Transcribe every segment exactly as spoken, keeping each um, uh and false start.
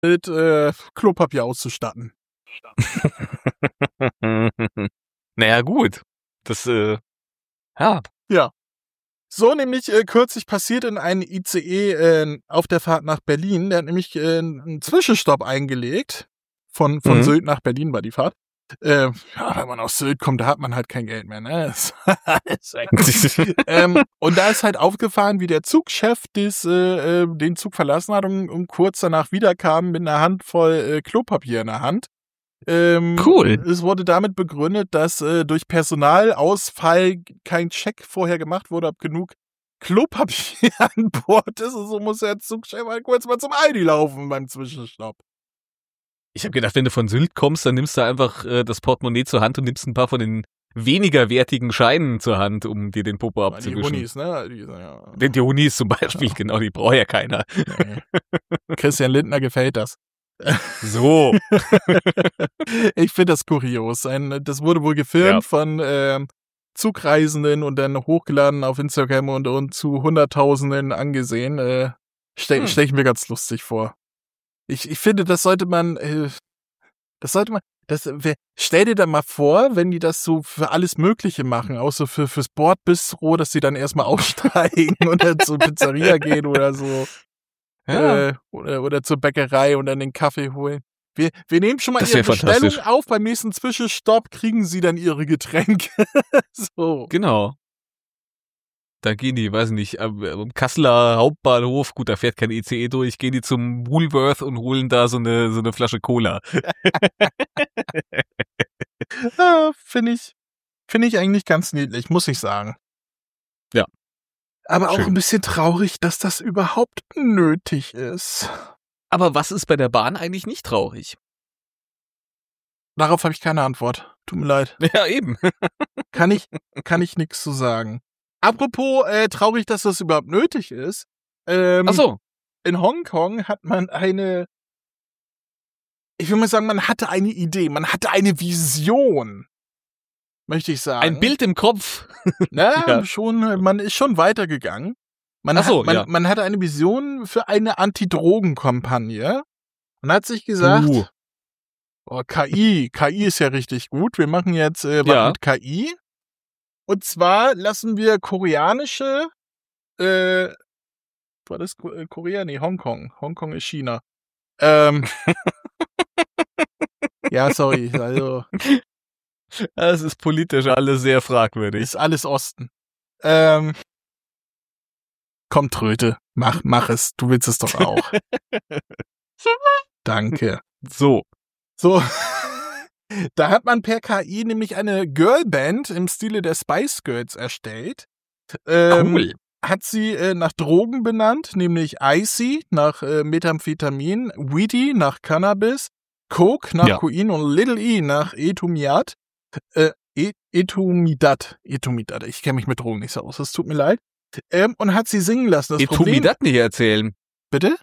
mit äh, Klopapier auszustatten. Naja, gut. Das, äh, ja. Ja. So nämlich äh, kürzlich passiert in einem I C E äh, auf der Fahrt nach Berlin. Der hat nämlich äh, einen Zwischenstopp eingelegt. Von, von Mhm. Sylt nach Berlin war die Fahrt. Äh, ja, wenn man aus Sylt kommt, da hat man halt kein Geld mehr, ne? Ist alles weg. ähm, und da ist halt aufgefahren, wie der Zugchef des, äh, den Zug verlassen hat und, und kurz danach wiederkam mit einer Handvoll äh, Klopapier in der Hand. Ähm, Cool. Es wurde damit begründet, dass äh, durch Personalausfall kein Check vorher gemacht wurde, ob genug Klopapier an Bord ist. Und so muss der Zugchef halt kurz mal zum Aldi laufen beim Zwischenstopp. Ich habe gedacht, wenn du von Sylt kommst, dann nimmst du einfach äh, das Portemonnaie zur Hand und nimmst ein paar von den weniger wertigen Scheinen zur Hand, um dir den Popo Die abzuwischen. Unis, ne? Die, ja. Die, die Unis zum Beispiel, Ja. genau, die braucht ja keiner. Nee. Christian Lindner gefällt das. So. Ich finde das kurios. Ein, das wurde wohl gefilmt Ja. von äh, Zugreisenden und dann hochgeladen auf Instagram und, und zu Hunderttausenden angesehen. Äh, Stelle Hm. stell ich mir ganz lustig vor. Ich, ich finde, das sollte man, äh, das sollte man, das, wer, stell dir da mal vor, wenn die das so für alles Mögliche machen, auch so für, fürs Bordbistro, dass sie dann erstmal aussteigen und dann zur Pizzeria gehen oder so. Ja. Äh, oder, oder zur Bäckerei und dann den Kaffee holen. Wir, wir nehmen schon mal Das ihre wär Bestellung fantastisch. auf, beim nächsten Zwischenstopp kriegen sie dann ihre Getränke. So. Genau. Da gehen die, weiß nicht, am, am Kasseler Hauptbahnhof, gut, da fährt kein I C E durch, gehen die zum Woolworth und holen da so eine, so eine Flasche Cola. Ja, finde ich, finde ich eigentlich ganz niedlich, muss ich sagen. Ja. Aber auch Schön. ein bisschen traurig, dass das überhaupt nötig ist. Aber was ist bei der Bahn eigentlich nicht traurig? Darauf habe ich keine Antwort. Tut mir leid. Ja, eben. Kann ich, kann ich nichts zu sagen. Apropos äh, traurig, dass das überhaupt nötig ist. Ähm, Ach so. In Hongkong hat man eine, ich will mal sagen, man hatte eine Idee, man hatte eine Vision, möchte ich sagen. Ein Bild im Kopf. Na, Ja. schon, man ist schon weitergegangen. Man, Ach so, hat, man, ja. man hatte eine Vision für eine Anti-Drogen-Kampagne und hat sich gesagt, Uh. oh, K I, K I ist ja richtig gut, wir machen jetzt äh, was Ja. mit K I. Und zwar lassen wir koreanische, äh, war das Ko- äh, Korea? Nee, Hongkong. Hongkong ist China. Ähm, ja, sorry, also Das ist politisch alles sehr fragwürdig. ist alles Osten. Ähm, komm, Tröte, mach, mach es, du willst es doch auch. Danke. So. So, da hat man per K I nämlich eine Girlband im Stile der Spice Girls erstellt. Ähm, Cool. Hat sie äh, nach Drogen benannt, nämlich Icy nach äh, Methamphetamin, Weedy nach Cannabis, Coke nach Ja. Kokain und Little E nach Etumiat. Äh, e Etumidat. Etumidat. Ich kenne mich mit Drogen nicht so aus, das tut mir leid. Ähm, und hat sie singen lassen. Das Tu mir Problem, das nicht erzählen. bitte?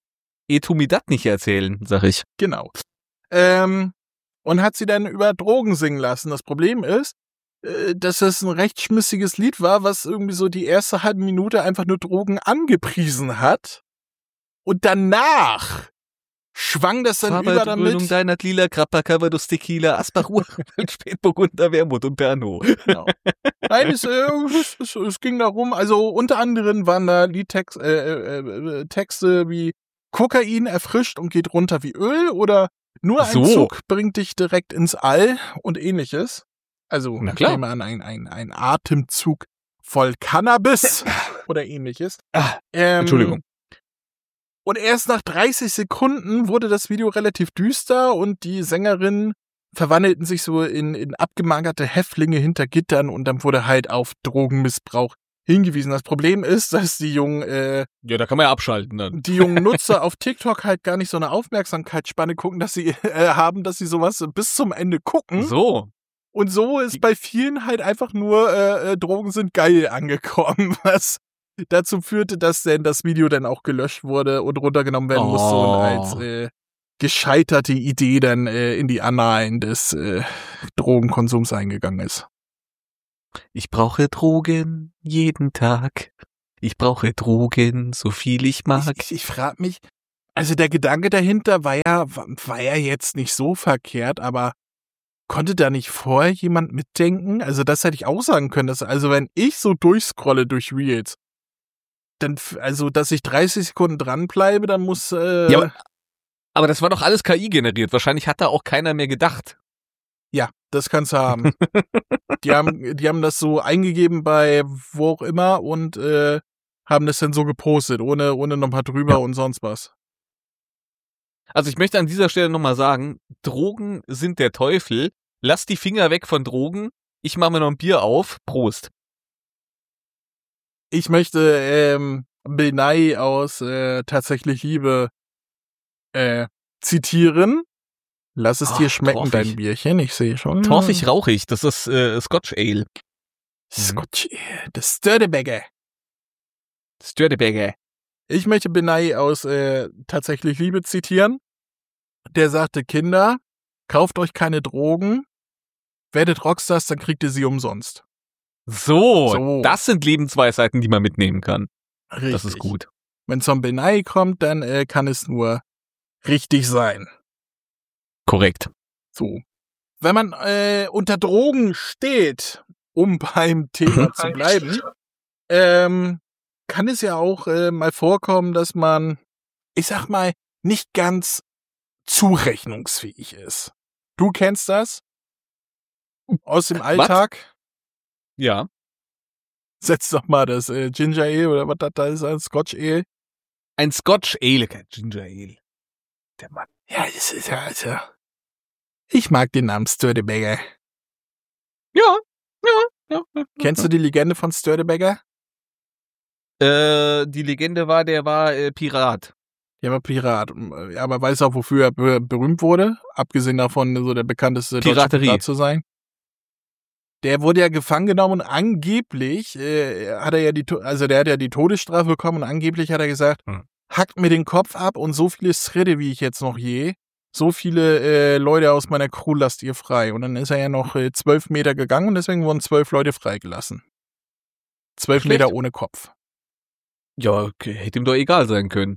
Tu mir das nicht erzählen, sag ich. Genau. Ähm, und hat sie dann über Drogen singen lassen. Das Problem ist, äh, dass es ein recht schmissiges Lied war, was irgendwie so die erste halbe Minute einfach nur Drogen angepriesen hat. Und danach schwang das dann über Farbe, damit. deiner lila Krapper, Calvados, Tequila, Asbach, Spätburgunder, Wermut und Pernod. Genau. Nein, es, äh, es, es, es ging darum, also unter anderem waren da Liedtext, äh, äh, äh, Texte wie Kokain erfrischt und geht runter wie Öl oder nur ein So. Zug bringt dich direkt ins All und ähnliches. Also, Na ich klar. nehme an, ein, ein, ein Atemzug voll Cannabis oder ähnliches. Ah, Ähm, Entschuldigung. Und erst nach dreißig Sekunden wurde das Video relativ düster und die Sängerinnen verwandelten sich so in, in abgemagerte Häftlinge hinter Gittern und dann wurde halt auf Drogenmissbrauch hingewiesen. Das Problem ist, dass die jungen, äh, Ja, da kann man ja abschalten dann. die jungen Nutzer auf TikTok halt gar nicht so eine Aufmerksamkeitsspanne gucken, dass sie äh, haben, dass sie sowas bis zum Ende gucken. So. Und so ist bei vielen halt einfach nur äh, äh, Drogen sind geil angekommen, was dazu führte, dass denn das Video dann auch gelöscht wurde und runtergenommen werden musste Oh. und als äh, gescheiterte Idee dann äh, in die Annalen des äh, Drogenkonsums eingegangen ist. Ich brauche Drogen jeden Tag. Ich brauche Drogen, so viel ich mag. Ich, ich, ich frage mich, Also der Gedanke dahinter war ja, war ja jetzt nicht so verkehrt, aber konnte da nicht vorher jemand mitdenken? Also das hätte ich auch sagen können. Dass, also wenn ich so durchscrolle durch Reels, dann, also dass ich dreißig Sekunden dranbleibe, dann muss... Äh, ja, aber, aber das war doch alles K I generiert. Wahrscheinlich hat da auch keiner mehr gedacht. Ja, das kannst du haben. die haben. Die haben das so eingegeben bei wo auch immer und äh, haben das dann so gepostet, ohne, ohne nochmal drüber ja. und sonst was. Also ich möchte an dieser Stelle nochmal sagen, Drogen sind der Teufel. Lass die Finger weg von Drogen. Ich mache mir noch ein Bier auf. Prost. Ich möchte ähm, Bill Nighy aus äh, Tatsächlich Liebe äh, zitieren. Lass es Ach, dir schmecken, torfig. Dein Bierchen. Ich sehe schon. Torfig rauchig. Das ist äh, Scotch Ale. Scotch Ale. Das Sturdebagger. Sturdebagger. Ich möchte Bill Nighy aus äh, Tatsächlich Liebe zitieren. Der sagte, Kinder, kauft euch keine Drogen, werdet Rockstars, dann kriegt ihr sie umsonst. So, so. Das sind Lebensweisheiten, die man mitnehmen kann. Richtig. Das ist gut. Wenn es von Bill Nighy kommt, dann äh, kann es nur richtig sein. Korrekt. So. Wenn man äh, unter Drogen steht, um beim Thema zu bleiben, ähm, kann es ja auch äh, mal vorkommen, dass man, ich sag mal, nicht ganz zurechnungsfähig ist. Du kennst das? Aus dem Alltag? Was? Ja. Setz doch mal das äh, Ginger Ale oder was das da ist, ein Scotch Ale. Ein Scotch Ale, kein Ginger Ale. Der Mann. Ja, das ist ja, also. Ich mag den Namen Sturdebagger. Ja, ja, ja. ja Kennst ja. du die Legende von Sturdebagger? Äh, die Legende war, der war äh, Pirat. Der war Pirat. Aber weißt du auch, wofür er be- berühmt wurde? Abgesehen davon, so der bekannteste deutsche Pirat zu sein. Der wurde ja gefangen genommen und angeblich äh, hat er ja die, also der hat ja die Todesstrafe bekommen und angeblich hat er gesagt, hm. hackt mir den Kopf ab und so viele Schritte, wie ich jetzt noch je, so viele äh, Leute aus meiner Crew lasst ihr frei. Und dann ist er ja noch äh, zwölf Meter gegangen und deswegen wurden zwölf Leute freigelassen. Zwölf Meter ohne Kopf. Ja, okay. Hätte ihm doch egal sein können.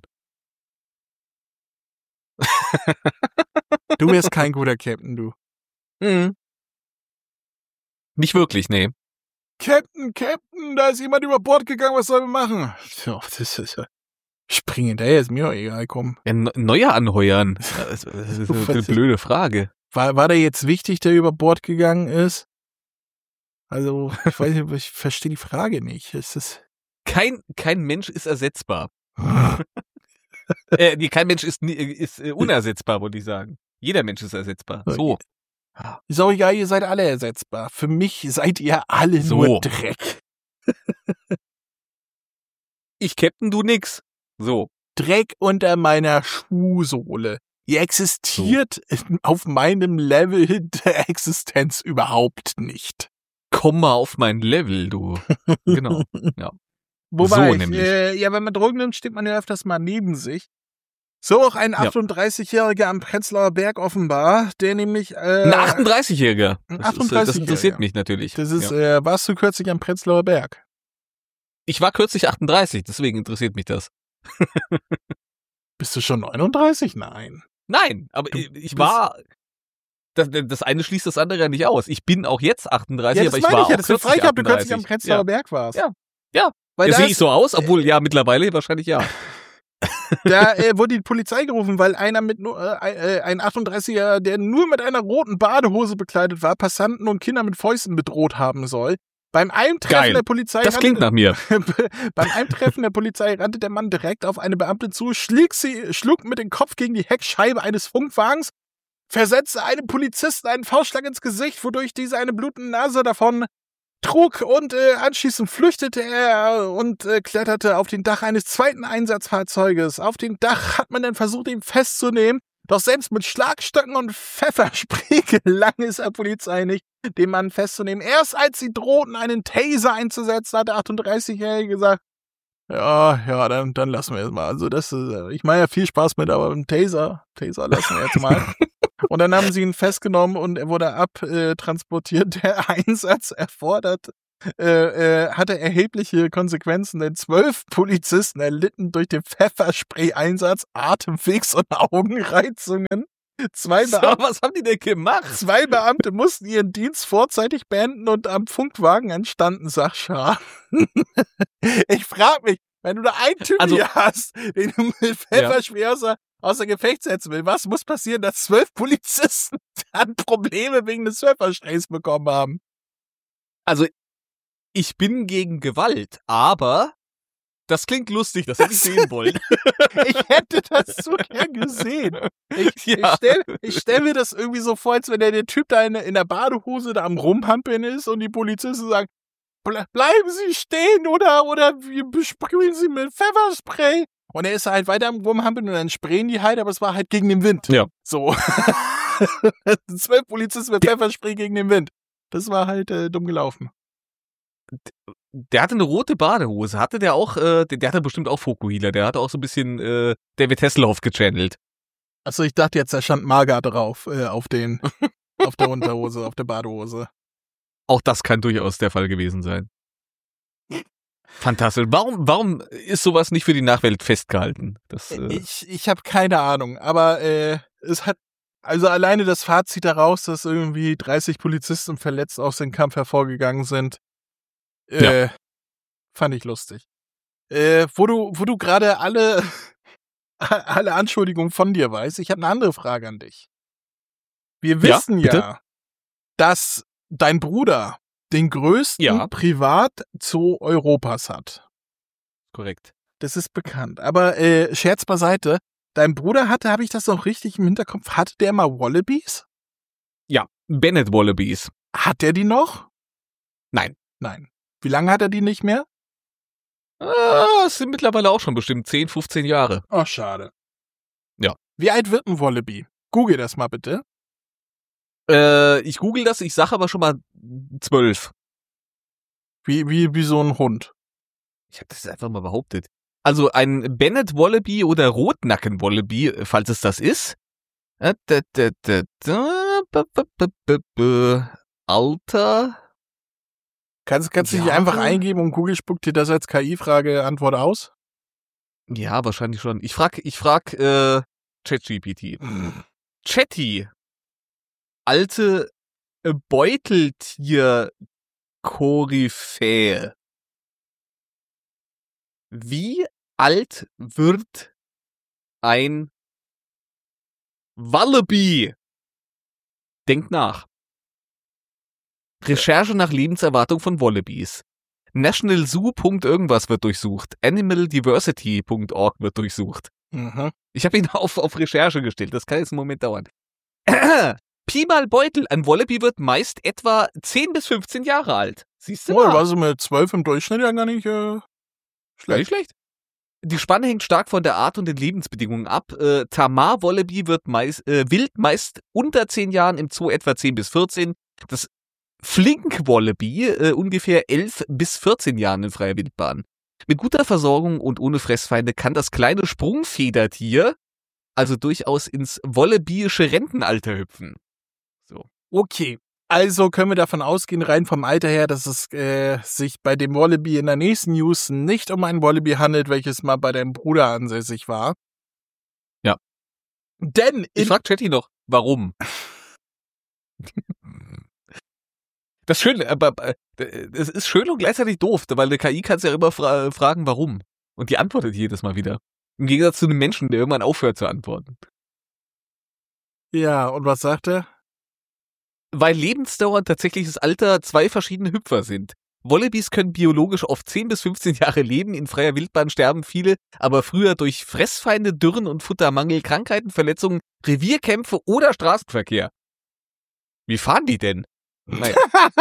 Du wärst kein guter Captain, du. Mhm. Nicht wirklich, nee. Captain, Captain, da ist jemand über Bord gegangen, was sollen wir machen? Oh, das ist ja... Spring hinterher, ist mir auch egal, komm. Ja, Neuer anheuern. Das ist eine blöde Frage. War, war der jetzt wichtig, der über Bord gegangen ist? Also, ich weiß nicht, ich verstehe die Frage nicht. Es ist kein, kein Mensch ist ersetzbar. äh, nee, kein Mensch ist, ist äh, unersetzbar, wollte ich sagen. Jeder Mensch ist ersetzbar. So. Ist auch egal, ihr seid alle ersetzbar. Für mich seid ihr alle so. Nur Dreck. Ich Captain, du nix. So. Dreck unter meiner Schuhsohle. Ihr existiert so. Auf meinem Level der Existenz überhaupt nicht. Komm mal auf mein Level, du. Genau. Ja. Wobei, so ich, nämlich. Äh, ja, wenn man Drogen nimmt, steht man ja öfters mal neben sich. So auch ein achtunddreißigjähriger am Prenzlauer Berg offenbar, der nämlich... Äh, ein achtunddreißigjähriger? Ein das, achtunddreißigjähriger. Ist, das interessiert mich natürlich. Das ist, ja. äh, warst du kürzlich am Prenzlauer Berg? Ich war kürzlich achtunddreißig, deswegen interessiert mich das. Bist du schon neununddreißig? Nein. Nein, aber du ich war... Das, das eine schließt das andere ja nicht aus. Ich bin auch jetzt achtunddreißig, ja, aber ich war ich ja, auch das kürzlich gehabt, du kürzlich am Prenzlauer ja. Berg warst. Ja, ja. Weil ja, sehe ich so aus, obwohl, ja, mittlerweile wahrscheinlich ja. Da äh, wurde die Polizei gerufen, weil einer mit nur, äh, ein achtunddreißiger, der nur mit einer roten Badehose bekleidet war, Passanten und Kinder mit Fäusten bedroht haben soll. Beim Eintreffen Geil. der Polizei... Das klingt nach mir. Beim Eintreffen der Polizei rannte der Mann direkt auf eine Beamtin zu, schlägt sie, schlug mit dem Kopf gegen die Heckscheibe eines Funkwagens, versetzte einem Polizisten einen Faustschlag ins Gesicht, wodurch dieser eine blutende Nase davon trug und äh, anschließend flüchtete er und äh, kletterte auf den Dach eines zweiten Einsatzfahrzeuges. Auf dem Dach hat man dann versucht, ihn festzunehmen, doch selbst mit Schlagstöcken und Pfefferspray gelang es der Polizei nicht, den Mann festzunehmen. Erst als sie drohten, einen Taser einzusetzen, hat der achtunddreißigjährige gesagt, ja, ja, dann, dann lassen wir es mal. Also das ist, ich meine ja viel Spaß mit, aber einen Taser, Taser lassen wir jetzt mal. Und dann haben sie ihn festgenommen und er wurde abtransportiert. Der Einsatz erfordert äh, äh, hatte erhebliche Konsequenzen, denn zwölf Polizisten erlitten durch den Pfefferspray-Einsatz Atemwegs- und Augenreizungen. Zwei, So, Beam was haben die denn gemacht? zwei Beamte mussten ihren Dienst vorzeitig beenden und am Funkwagen entstanden Sachschaden. Ich frage mich, wenn du da einen Typen Also- hier hast, den du mit Pfefferspray außer, außer Gefecht setzen willst, was muss passieren, dass zwölf Polizisten dann Probleme wegen des Pfeffersprays bekommen haben? Also, ich bin gegen Gewalt, aber das klingt lustig, das hätte ich sehen wollen. Ich hätte das so gern gesehen. Ich, Ja. ich stell, ich stell mir das irgendwie so vor, als wenn der, der Typ da in, in der Badehose da am Rumhampeln ist und die Polizisten sagen, "Ble- bleiben Sie stehen oder, oder wir besprühen Sie mit Pfefferspray. Und er ist halt weiter am Rumhampeln und dann sprayen die halt, aber es war halt gegen den Wind. Ja. So. Zwölf Polizisten mit Pfefferspray gegen den Wind. Das war halt äh, dumm gelaufen. Der hatte eine rote Badehose. Hatte der auch, äh, der, der hatte bestimmt auch Fokuhila. Der hatte auch so ein bisschen äh, David Hasselhoff gechannelt. Achso, ich dachte jetzt, da stand Marga drauf, äh, auf den, auf der Unterhose, auf der Badehose. Auch das kann durchaus der Fall gewesen sein. Fantastisch. Warum, warum ist sowas nicht für die Nachwelt festgehalten? Das, äh, Ich, ich habe keine Ahnung, aber äh, es hat, also alleine das Fazit daraus, dass irgendwie dreißig Polizisten verletzt aus dem Kampf hervorgegangen sind, äh, fand ich lustig. Äh, wo du, wo du gerade alle, alle Anschuldigungen von dir weißt, ich habe eine andere Frage an dich. Wir Ja, wissen bitte? ja, dass dein Bruder den größten Ja. Privatzoo Europas hat. korrekt. Das ist bekannt. Aber äh, Scherz beiseite, dein Bruder hatte, habe ich das noch richtig im Hinterkopf, hatte der mal Wallabies? Ja, Bennett Wallabies. Hat der die noch? Nein. Nein. Wie lange hat er die nicht mehr? Ah, es sind mittlerweile auch schon bestimmt zehn, fünfzehn Jahre. Oh, schade. Ja. Wie alt wird ein Wallaby? Google das mal bitte. Äh, ich google das, ich sage aber schon mal zwölf. Wie, wie, wie so ein Hund. Ich habe das jetzt einfach mal behauptet. Also ein Bennett Wallaby oder Rotnacken Wallaby, falls es das ist. Äh, da, da, da, da, ba, ba, ba, ba, ba. Alter. Kannst, kannst du dich Ja. einfach eingeben und Google spuckt dir das als K I-Frage Antwort aus? Ja, wahrscheinlich schon. Ich frag, ich frag äh, ChatGPT. Chatty. Alte äh, Beuteltier-Koryphäe. Wie alt wird ein Wallaby? Denkt nach. Recherche nach Lebenserwartung von Wallabies. National Zoo. Irgendwas wird durchsucht. Animal Diversity Punkt org wird durchsucht. Mhm. Ich habe ihn auf, auf Recherche gestellt. Das kann jetzt einen Moment dauern. Pi mal Beutel. Ein Wallaby wird meist etwa zehn bis fünfzehn Jahre alt. Siehst du Oh, mal? war so mit zwölf im Durchschnitt ja gar nicht äh, Gar schlecht. nicht schlecht. Die Spanne hängt stark von der Art und den Lebensbedingungen ab. Äh, Tamar Wallaby wird meist, äh, wild meist unter zehn Jahren, im Zoo etwa zehn bis vierzehn. Das Flink Wallaby äh, ungefähr elf bis vierzehn Jahren in freier Wildbahn. Mit guter Versorgung und ohne Fressfeinde kann das kleine Sprungfedertier also durchaus ins wallabyische Rentenalter hüpfen. So. Okay. Also können wir davon ausgehen, rein vom Alter her, dass es äh, sich bei dem Wallaby in der nächsten News nicht um ein Wallaby handelt, welches mal bei deinem Bruder ansässig war. Ja. Denn Ich in frag Chatty noch, warum? Das ist schön, aber äh, es ist schön und gleichzeitig doof, weil eine K I kannst ja immer fra- fragen, warum. Und die antwortet jedes Mal wieder. Im Gegensatz zu einem Menschen, der irgendwann aufhört zu antworten. ja, und was sagt er? Weil Lebensdauer und tatsächliches Alter zwei verschiedene Hüpfer sind. Wallabies können biologisch oft zehn bis fünfzehn Jahre leben, in freier Wildbahn sterben viele, aber früher durch Fressfeinde, Dürren und Futtermangel, Krankheiten, Verletzungen, Revierkämpfe oder Straßenverkehr. Wie fahren die denn? Naja.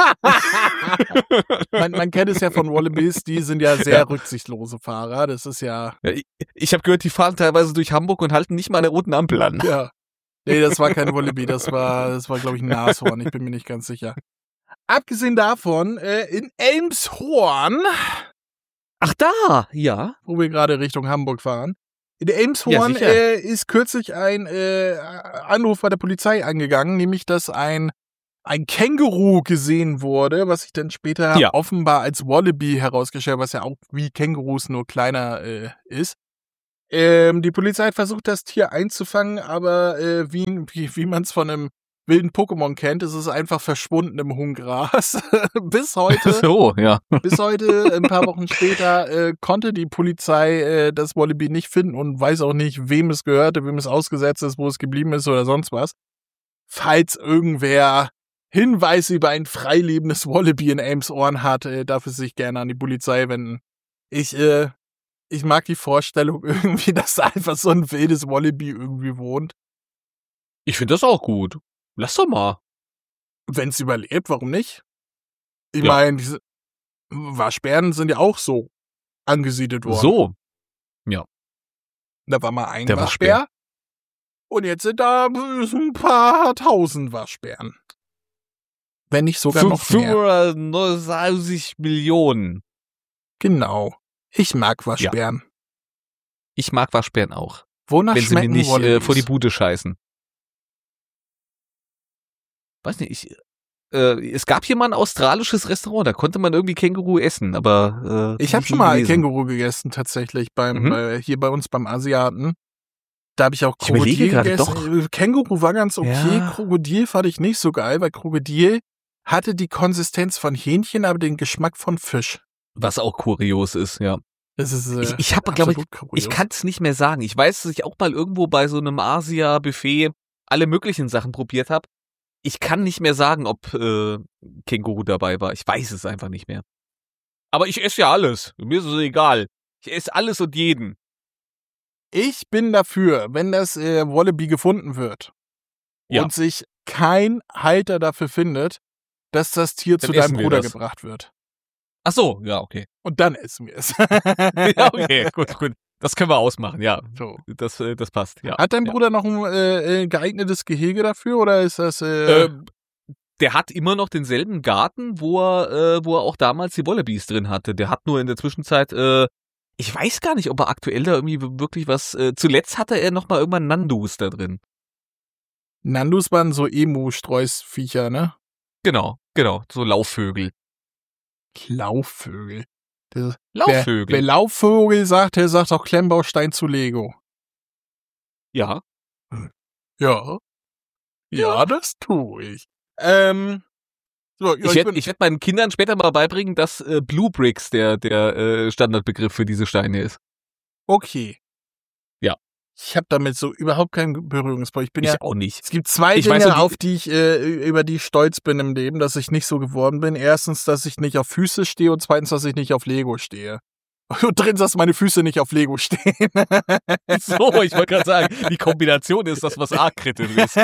man, man kennt es ja von Wallabies, die sind ja sehr Ja. rücksichtslose Fahrer. Das ist ja, Ja, ich ich habe gehört, die fahren teilweise durch Hamburg und halten nicht mal eine roten Ampel an. ja. Nee, das war kein Wallaby, das war, das war, glaube ich, ein Nashorn. Ich bin mir nicht ganz sicher. Abgesehen davon, äh, in Elmshorn, Ach da, ja. wo wir gerade Richtung Hamburg fahren, in Elmshorn Ja, sicher. äh, ist kürzlich ein äh, Anruf bei der Polizei angegangen, nämlich dass ein ein Känguru gesehen wurde, was sich dann später Ja. offenbar als Wallaby herausgestellt, was ja auch wie Kängurus nur kleiner äh, ist. Ähm, die Polizei hat versucht, das Tier einzufangen, aber äh, wie, wie, wie man es von einem wilden Pokémon kennt, ist es einfach verschwunden im hohen Gras. Bis heute, So, ja. bis heute, ein paar Wochen später, äh, konnte die Polizei äh, das Wallaby nicht finden und weiß auch nicht, wem es gehörte, wem es ausgesetzt ist, wo es geblieben ist oder sonst was. Falls irgendwer Hinweise über ein freilebendes Wallaby in Elmshorn hat, äh, darf es sich gerne an die Polizei wenden. Ich, äh, ich mag die Vorstellung irgendwie, dass da einfach so ein wildes Wallaby irgendwie wohnt. Ich finde das auch gut. Lass doch mal. Wenn es überlebt, warum nicht? Ich Ja. meine, diese Waschbären sind ja auch so angesiedelt worden. So. Da war mal ein Der Waschbär. Waschbär. Und jetzt sind da ein paar tausend Waschbären. Wenn nicht sogar noch mehr. fünfhundertneununddreißig Millionen. Genau. Ich mag Waschbären. Ich mag Waschbären auch. Wonach Wenn sie mir schmecken nicht äh, Wallabies? vor die Bude scheißen. Weiß nicht, ich, äh, es gab hier mal ein australisches Restaurant, da konnte man irgendwie Känguru essen, aber äh, Ich habe nie schon mal gelesen. Känguru gegessen, tatsächlich, beim Mhm. äh, hier bei uns beim Asiaten. Da habe ich auch Ich überlege Krokodil gerade, gegessen. Äh, Känguru war ganz okay, Ja. Krokodil fand ich nicht so geil, weil Krokodil hatte die Konsistenz von Hähnchen, aber den Geschmack von Fisch. Was auch kurios ist, ja. Das ist äh, Ich, ich habe, glaube ich, absolut kurios. ich kann es nicht mehr sagen. Ich weiß, dass ich auch mal irgendwo bei so einem Asia-Buffet alle möglichen Sachen probiert habe. Ich kann nicht mehr sagen, ob äh, Känguru dabei war. Ich weiß es einfach nicht mehr. Aber ich esse ja alles. Mir ist es egal. Ich esse alles und jeden. Ich bin dafür, wenn das äh, Wallaby gefunden wird Ja. und sich kein Halter dafür findet, dass das Tier Dann zu deinem essen wir Bruder das. gebracht wird. Ach so, ja, okay. Und dann essen wir es. Ja, okay, gut, gut. Das können wir ausmachen, ja. So. Das, äh, das passt, ja. Hat dein ja. Bruder noch ein äh, äh, geeignetes Gehege dafür oder ist das äh, Ähm, der hat immer noch denselben Garten, wo er, äh, wo er auch damals die Wallabies drin hatte. Der hat nur in der Zwischenzeit, äh, ich weiß gar nicht, ob er aktuell da irgendwie wirklich was, äh, zuletzt hatte er noch mal irgendwann Nandus da drin. Nandus waren so Emu-Streusviecher, ne? Genau, genau, so Laufvögel. Laufvögel. Das, Laufvögel. Wer, wer Laufvögel sagt, der sagt auch Klemmbaustein zu Lego. Ja. Ja. Ja, das tue ich. Ähm, so, ja, Ich werde bin- ich werd meinen Kindern später mal beibringen, dass äh, Blue Bricks der, der äh, Standardbegriff für diese Steine ist. okay. Ja. Ich habe damit so überhaupt keinen Berührungspunkt. Ich bin Ich ja. auch nicht. Es gibt zwei Ich Dinge, weiß nur, die- auf die ich äh, über die ich stolz bin im Leben, dass ich nicht so geworden bin. Erstens, dass ich nicht auf Füße stehe und zweitens, dass ich nicht auf Lego stehe. Und drittens, dass meine Füße nicht auf Lego stehen. So, ich wollte gerade sagen, die Kombination ist das, was arg kritisch ist.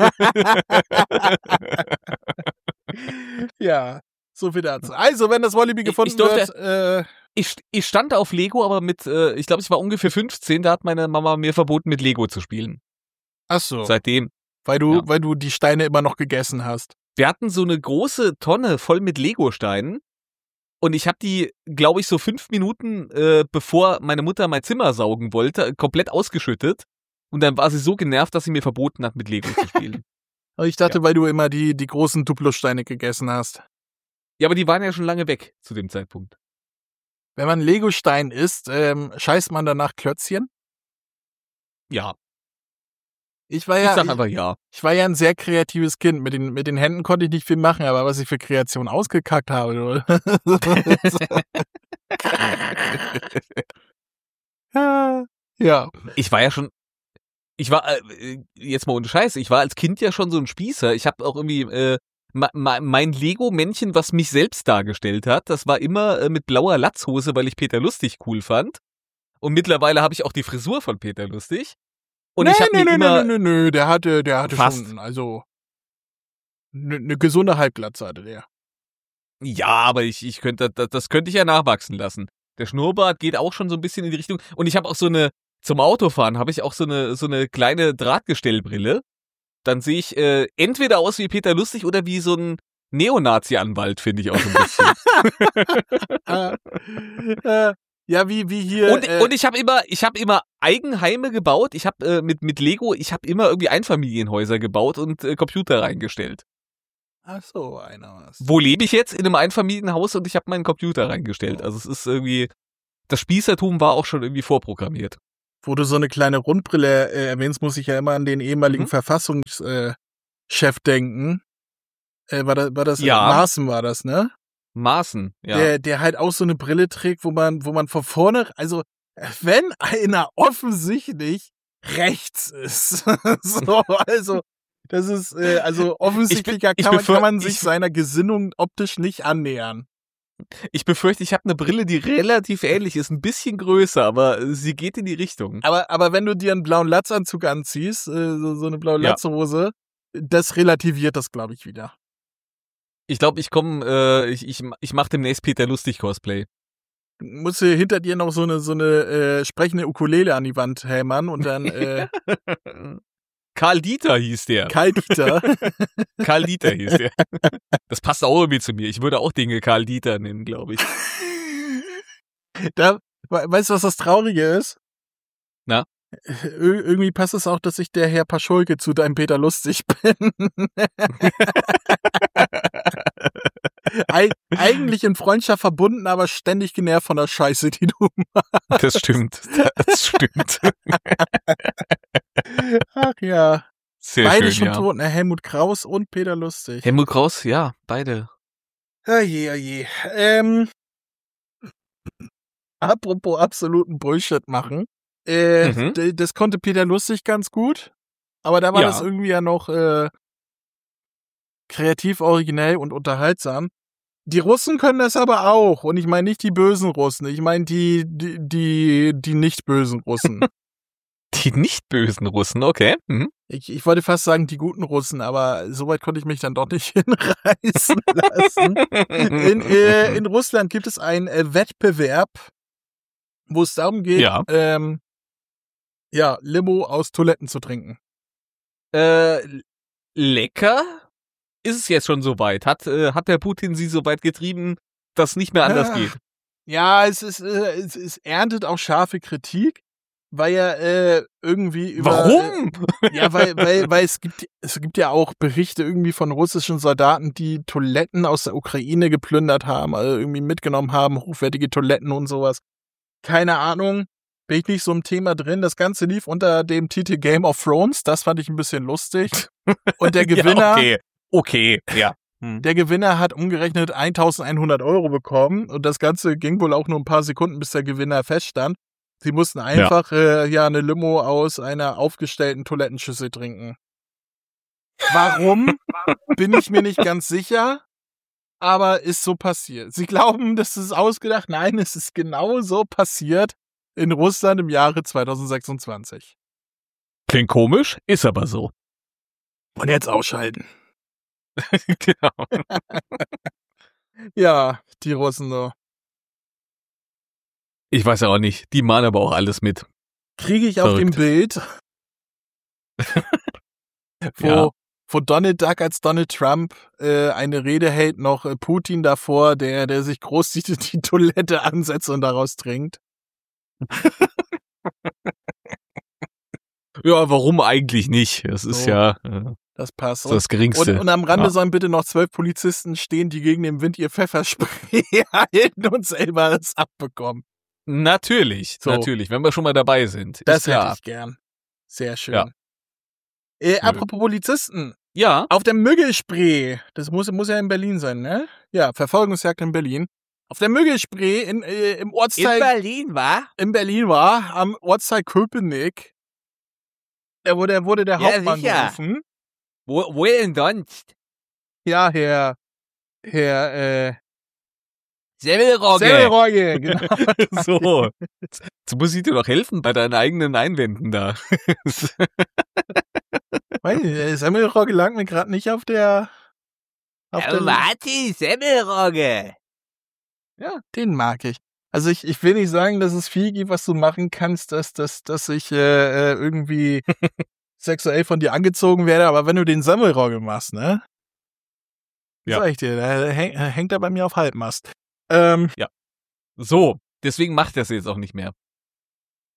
Ja, so viel dazu. Also, wenn das Wallaby Ich- gefunden ich durfte- wird, äh, Ich, ich stand auf Lego, aber mit, äh, ich glaube, ich war ungefähr fünfzehn, da hat meine Mama mir verboten, mit Lego zu spielen. ach so, Seitdem. weil du, ja. weil du die Steine immer noch gegessen hast. Wir hatten so eine große Tonne voll mit Lego-Steinen und ich habe die, glaube ich, so fünf Minuten, äh, bevor meine Mutter mein Zimmer saugen wollte, komplett ausgeschüttet. Und dann war sie so genervt, dass sie mir verboten hat, mit Lego zu spielen. Aber ich dachte, weil du immer die, die großen Duplo-Steine gegessen hast. Ja, aber die waren ja schon lange weg zu dem Zeitpunkt. Wenn man Lego-Stein isst, ähm, scheißt man danach Klötzchen? Ja, Ich war ich ja, sag ich, einfach ja. ich war ja ein sehr kreatives Kind. Mit den, mit den Händen konnte ich nicht viel machen, aber was ich für Kreation ausgekackt habe. du. Ja. Ich war ja schon, ich war, äh, jetzt mal ohne Scheiß, ich war als Kind ja schon so ein Spießer. Ich habe auch irgendwie, äh, ma, ma, mein Lego-Männchen, was mich selbst dargestellt hat, das war immer äh, mit blauer Latzhose, weil ich Peter Lustig cool fand. Und mittlerweile habe ich auch die Frisur von Peter Lustig. Und nee, ich habe nee, mir nee, immer, nee, nee, nee, der hatte, der hatte Fast. schon, also, eine ne gesunde Halbglatze hatte der. ja, aber ich, ich könnte, das, das könnte ich ja nachwachsen lassen. Der Schnurrbart geht auch schon so ein bisschen in die Richtung. Und ich habe auch so eine, zum Autofahren habe ich auch so eine, so eine kleine Drahtgestellbrille. Dann sehe ich äh, entweder aus wie Peter Lustig oder wie so ein Neonazi-Anwalt, finde ich auch so ein bisschen. äh, ja, wie, wie hier. Und, äh, und ich habe immer, ich habe immer Eigenheime gebaut. Ich habe äh, mit mit Lego, ich habe immer irgendwie Einfamilienhäuser gebaut und äh, Computer reingestellt. Ach so, einer was. Wo lebe ich jetzt? In einem Einfamilienhaus und ich habe meinen Computer reingestellt. Also es ist irgendwie, das Spießertum war auch schon irgendwie vorprogrammiert. Wo du so eine kleine Rundbrille äh, erwähnst, muss ich ja immer an den ehemaligen Mhm. Verfassungschef äh, denken. Äh, war das, war das Ja. äh, Maaßen war das, ne? Maaßen, ja. Der, der halt auch so eine Brille trägt, wo man, wo man von vorne, also wenn einer offensichtlich rechts ist, so, also das ist, äh, also offensichtlicher ich kann, man, befür- kann man sich ich- seiner Gesinnung optisch nicht annähern. Ich befürchte, ich habe eine Brille, die relativ ähnlich ist, ein bisschen größer, aber sie geht in die Richtung. Aber, aber wenn du dir einen blauen Latzanzug anziehst, äh, so, so eine blaue Ja. Latzhose, das relativiert das, glaube ich, wieder. Ich glaube, ich komme, äh, ich, ich, ich mache demnächst Peter Lustig Cosplay. Musst du hinter dir noch so eine, so eine äh, sprechende Ukulele an die Wand hämmern und dann äh, Karl Dieter hieß der. Karl Dieter. Karl Dieter hieß der. Das passt auch irgendwie zu mir. Ich würde auch Dinge Karl Dieter nennen, glaube ich. Da, we- weißt du, was das Traurige ist? Na? Ir irgendwie passt es auch, dass ich der Herr Paschulke zu deinem Peter Lustig bin. Eig eigentlich in Freundschaft verbunden, aber ständig genervt von der Scheiße, die du machst. Das stimmt. Das stimmt. Ach ja. Sehr Beide schön, schon ja. tot, ne? Helmut Kraus und Peter Lustig. Helmut Kraus, ja, beide. Oje, oje. Ähm, apropos absoluten Bullshit machen. Äh, Mhm. d- das konnte Peter Lustig ganz gut. Aber da war Ja. das irgendwie ja noch äh, kreativ, originell und unterhaltsam. Die Russen können das aber auch. Und ich meine nicht die bösen Russen. Ich meine die, die, die, die nicht bösen Russen. Die nicht bösen Russen, okay. Mhm. ich, ich wollte fast sagen die guten Russen, aber soweit konnte ich mich dann doch nicht hinreißen lassen. In, äh, in Russland gibt es einen äh, Wettbewerb, wo es darum geht, Ja. ähm, ja, Limo aus Toiletten zu trinken. Äh, lecker? Ist es jetzt schon soweit? Hat, äh, hat der Putin sie so weit getrieben, dass nicht mehr anders Ah. geht? Ja, es ist, äh, es, es erntet auch scharfe Kritik, weil ja äh, irgendwie über Warum? Äh, ja, weil, weil, weil es gibt, es gibt ja auch Berichte irgendwie von russischen Soldaten, die Toiletten aus der Ukraine geplündert haben, also irgendwie mitgenommen haben, hochwertige Toiletten und sowas. Keine Ahnung, bin ich nicht so im Thema drin. Das Ganze lief unter dem Titel Game of Thrones, das fand ich ein bisschen lustig. Und der Gewinner, Ja, okay. Okay, ja. Hm. der Gewinner hat umgerechnet eintausendeinhundert Euro bekommen und das Ganze ging wohl auch nur ein paar Sekunden, bis der Gewinner feststand. Sie mussten einfach äh, ja eine Limo aus einer aufgestellten Toilettenschüssel trinken. Warum? Bin ich mir nicht ganz sicher, aber ist so passiert. Sie glauben, das ist ausgedacht. Nein, es ist genau so passiert in Russland im Jahre zweitausendsechsundzwanzig. Klingt komisch, ist aber so. Und jetzt ausschalten. Genau. Ja, die Russen so. Ich weiß ja auch nicht. Die machen aber auch alles mit. Kriege ich auf dem Verrückt. Bild, wo, Ja. wo Donald Duck als Donald Trump äh, eine Rede hält, noch äh, Putin davor, der, der sich großzügig die Toilette ansetzt und daraus trinkt. Ja, warum eigentlich nicht? Das ist So. ja äh, Das passt. so das Geringste. Und, und am Rande Ja. sollen bitte noch zwölf Polizisten stehen, die gegen den Wind ihr Pfefferspray halten und selber es abbekommen. Natürlich, So. natürlich, wenn wir schon mal dabei sind. Das ist klar. hätte ich gern. Sehr schön. Ja. Äh, apropos Polizisten. Ja, Auf der Müggelspree, das muss, muss ja in Berlin sein, ne? Ja, Verfolgungsjagd in Berlin. Auf der Müggelspree in, äh, im Ortsteil Berlin, wa? in Berlin war, am Ortsteil Köpenick, da wurde, wurde der Ja, Hauptmann sicher. gerufen. Wo, wo denn sonst? Ja, Herr, Herr, äh, Semmelrogge. Semmelrogge, genau. So. Jetzt muss ich dir doch helfen bei deinen eigenen Einwänden da. Weiß nicht, der Semmelrogge lag mir gerade nicht auf der, auf der, Martin Semmelrogge. ja, den mag ich. Also ich, ich will nicht sagen, dass es viel gibt, was du machen kannst, dass, dass, dass ich äh, äh, irgendwie sexuell von dir angezogen werde, aber wenn du den Semmelrogge machst, ne? Ja. Sag ich dir, da häng, hängt er bei mir auf Halbmast. Ähm, So, deswegen macht er es jetzt auch nicht mehr.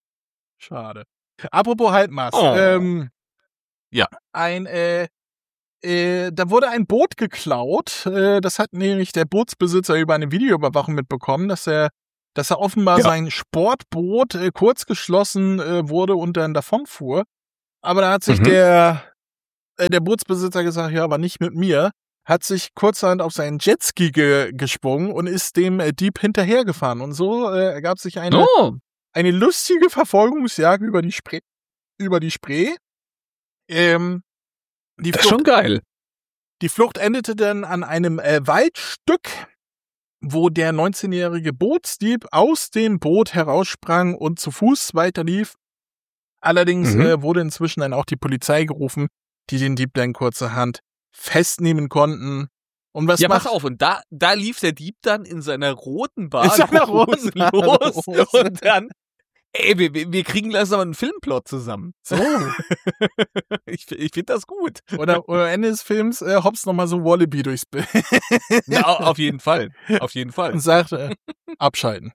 schade. Apropos Halbmast. Oh. Ähm, Ja. Ein, äh, Äh, da wurde ein Boot geklaut. Äh, das hat nämlich der Bootsbesitzer über eine Videoüberwachung mitbekommen, dass er, dass er offenbar Ja. sein Sportboot äh, kurzgeschlossen äh, wurde und dann davonfuhr. Aber da hat sich Mhm. der, äh, der Bootsbesitzer gesagt, ja, aber nicht mit mir, hat sich kurzerhand auf seinen Jetski ge geschwungen und ist dem äh, Dieb hinterhergefahren. Und so äh, ergab sich eine, Oh, eine lustige Verfolgungsjagd über die Spree. Über die Spree. Ähm, die das ist Flucht schon geil. Die Flucht endete dann an einem äh, Waldstück, wo der neunzehnjährige Bootsdieb aus dem Boot heraussprang und zu Fuß weiterlief. Allerdings Mhm. äh, wurde inzwischen dann auch die Polizei gerufen, die den Dieb dann kurzerhand festnehmen konnten. Und was Ja, macht pass auf, und da, da lief der Dieb dann in seiner roten In seiner Badehose roten los Badehose. und dann, ey, wir, wir wir kriegen langsam einen Filmplot zusammen. so? ich ich finde das gut. Oder, oder am Ende des Films äh, hops nochmal so Wallaby durchs Bild Ja, au- auf jeden Fall, auf jeden Fall. und sagt, äh, abschalten.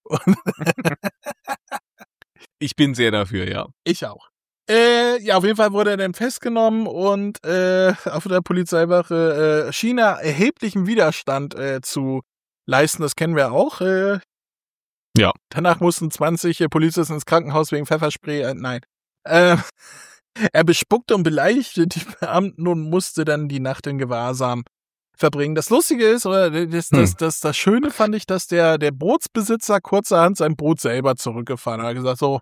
Ich bin sehr dafür, ja. Ich auch. Äh, ja, auf jeden Fall wurde er dann festgenommen und äh, auf der Polizeiwache äh, schien er erheblichen Widerstand äh, zu leisten. Das kennen wir auch. Äh, Ja. Danach mussten zwanzig äh, Polizisten ins Krankenhaus wegen Pfefferspray. Äh, nein. Äh, er bespuckte und beleidigte die Beamten und musste dann die Nacht in Gewahrsam verbringen. Das Lustige ist, oder das, das, Hm. das, das Schöne fand ich, dass der, der Bootsbesitzer kurzerhand sein Boot selber zurückgefahren hat. Er hat gesagt, so,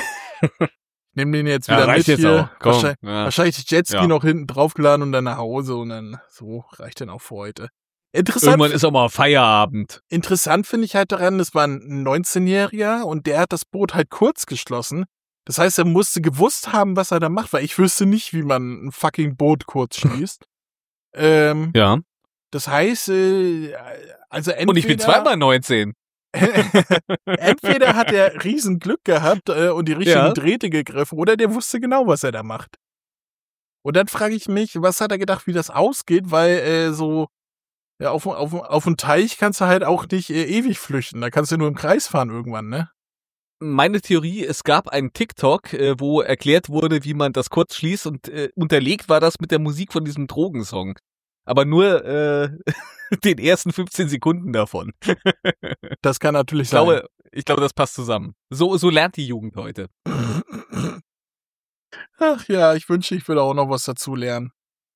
nimm den jetzt wieder Ja, reicht mit jetzt hier. auch. Komm. Wahrscheinlich, Ja. wahrscheinlich das Jetski Ja. noch hinten draufgeladen und dann nach Hause und dann so reicht dann auch für heute. Interessant, Irgendwann ist auch mal Feierabend. interessant finde ich halt daran, das war ein neunzehnjähriger und der hat das Boot halt kurz geschlossen. Das heißt, er musste gewusst haben, was er da macht, weil ich wüsste nicht, wie man ein fucking Boot kurz schließt. ähm, Ja. das heißt, äh, also entweder, Und ich bin zweimal neunzehn. entweder hat er riesen Glück gehabt äh, und die richtigen Ja. Drähte gegriffen oder der wusste genau, was er da macht. Und dann frage ich mich, was hat er gedacht, wie das ausgeht, weil äh, so ja, auf, auf, auf dem Teich kannst du halt auch nicht äh, ewig flüchten. Da kannst du nur im Kreis fahren irgendwann, ne? Meine Theorie, es gab einen TikTok, äh, wo erklärt wurde, wie man das kurz schließt und äh, unterlegt war das mit der Musik von diesem Drogensong. Aber nur äh, den ersten fünfzehn Sekunden davon. Das kann natürlich Ich glaube, ich glaube, das passt zusammen. So, so lernt die Jugend heute. sein. Ach ja, ich wünschte, ich würde auch noch was dazu lernen.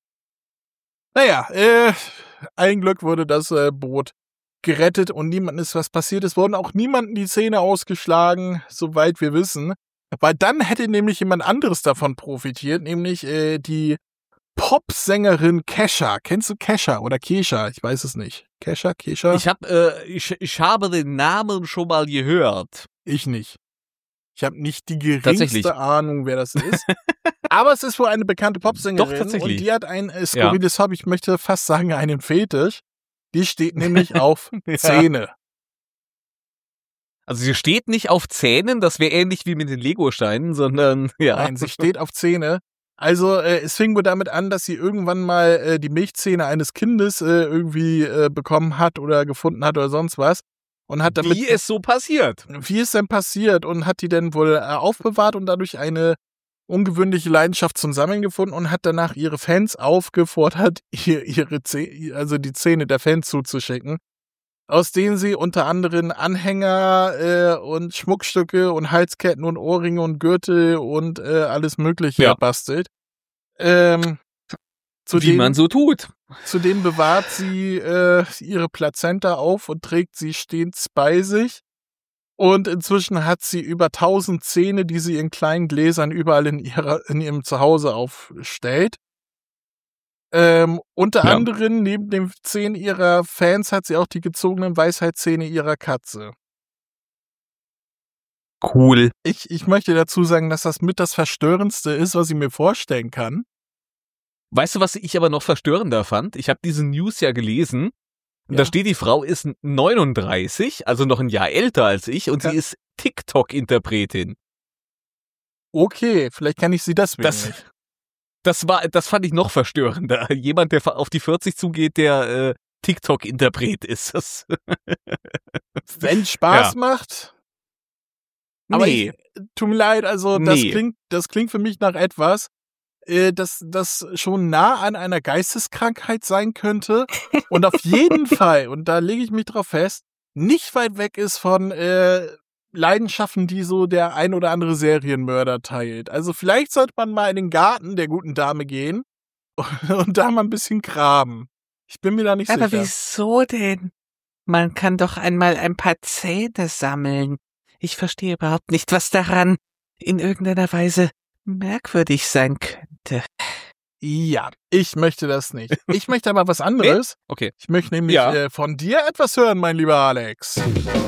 Naja, äh, ein Glück wurde das äh, Boot gerettet und niemandem ist was passiert. Es wurden auch niemandem die Zähne ausgeschlagen, soweit wir wissen. Weil dann hätte nämlich jemand anderes davon profitiert, nämlich äh, die Popsängerin Kesha. Kennst du Kesha oder Kesha? Ich weiß es nicht. Kesha, Kesha? Ich habe äh, ich, ich habe den Namen schon mal gehört. Ich nicht. Ich habe nicht die Tatsächlich. geringste Ahnung, wer das ist. Aber es ist wohl eine bekannte Popsängerin. Doch, tatsächlich. Und die hat ein äh, skurriles Hobby, ich möchte fast sagen einen Fetisch. Die steht nämlich auf Ja. Zähne. Also sie steht nicht auf Zähnen, das wäre ähnlich wie mit den Legosteinen, sondern ja. Nein, sie steht auf Zähne. Also äh, es fing wohl damit an, dass sie irgendwann mal äh, die Milchzähne eines Kindes äh, irgendwie äh, bekommen hat oder gefunden hat oder sonst was. Und hat damit, Wie es so passiert. wie ist denn passiert? Und hat die dann wohl äh, aufbewahrt und dadurch eine ungewöhnliche Leidenschaft zum Sammeln gefunden und hat danach ihre Fans aufgefordert, ihr, ihre Zäh- also die Zähne der Fans zuzuschicken, aus denen sie unter anderem Anhänger äh, und Schmuckstücke und Halsketten und Ohrringe und Gürtel und äh, alles Mögliche Ja. bastelt. Ähm, Wie zudem, man so tut. zudem bewahrt sie äh, ihre Plazenta auf und trägt sie stehend bei sich. Und inzwischen hat sie über tausend Zähne, die sie in kleinen Gläsern überall in ihrer in ihrem Zuhause aufstellt. Ähm, unter Ja. anderem, neben den Zähnen ihrer Fans, hat sie auch die gezogenen Weisheitszähne ihrer Katze. Cool. Ich, ich möchte dazu sagen, dass das mit das Verstörendste ist, was ich mir vorstellen kann. Weißt du, was ich aber noch verstörender fand? Ich habe diese News ja gelesen. Und Ja. da steht, die Frau ist neununddreißig, also noch ein Jahr älter als ich, und Ja. sie ist TikTok-Interpretin. Okay, vielleicht kann ich sie deswegen Das- nicht. Das war, das fand ich noch verstörender. Jemand, der auf die vierzig zugeht, der äh, TikTok-Interpret ist. Das, Wenn Spaß Ja. macht. Aber nee. ich, tut mir leid, also das Nee. klingt, das klingt für mich nach etwas. äh, dass das schon nah an einer Geisteskrankheit sein könnte und auf jeden Fall, und da lege ich mich drauf fest, nicht weit weg ist von äh, Leidenschaften, die so der ein oder andere Serienmörder teilt. Also vielleicht sollte man mal in den Garten der guten Dame gehen und da mal ein bisschen graben. Ich bin mir da nicht Aber sicher. wieso denn? Man kann doch einmal ein paar Zähne sammeln. Ich verstehe überhaupt nicht, was daran in irgendeiner Weise merkwürdig sein könnte. Ja, ich möchte das nicht. Ich möchte aber was anderes. Okay. Ich möchte nämlich Ja. äh, von dir etwas hören, mein lieber Alex.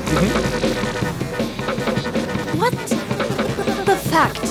What the fact?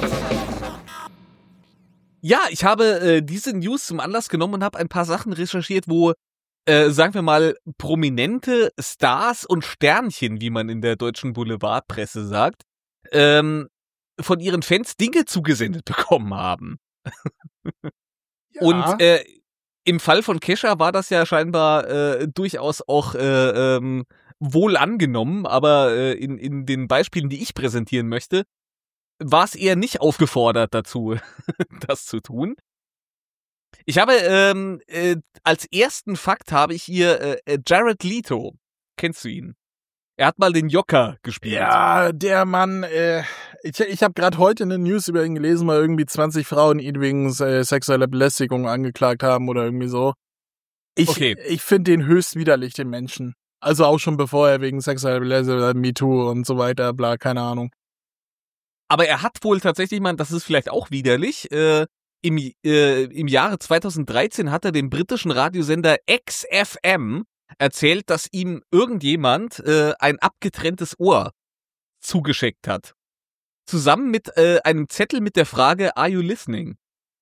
Ja, ich habe äh, diese News zum Anlass genommen und habe ein paar Sachen recherchiert, wo, äh, sagen wir mal, prominente Stars und Sternchen, wie man in der deutschen Boulevardpresse sagt, ähm, von ihren Fans Dinge zugesendet bekommen haben. Ja. Und äh, im Fall von Kesha war das ja scheinbar äh, durchaus auch äh, ähm, wohl angenommen, aber äh, in, in den Beispielen, die ich präsentieren möchte, war es eher nicht aufgefordert dazu, das zu tun. Ich habe ähm, äh, als ersten Fakt habe ich hier äh, Jared Leto. Kennst du ihn? Er hat mal den Joker gespielt. Ja, der Mann, äh, ich, ich habe gerade heute eine News über ihn gelesen, weil irgendwie zwanzig Frauen ihn wegen äh, sexueller Belästigung angeklagt haben oder irgendwie so. Ich, Okay. ich finde den höchst widerlich, den Menschen. Also auch schon bevor er wegen sexueller Belästigung, MeToo und so weiter, bla, keine Ahnung. Aber er hat wohl tatsächlich mal, das ist vielleicht auch widerlich, äh, im, äh, im Jahre zweitausenddreizehn hat er dem britischen Radiosender X F M erzählt, dass ihm irgendjemand äh, ein abgetrenntes Ohr zugeschickt hat. Zusammen mit äh, einem Zettel mit der Frage, are you listening?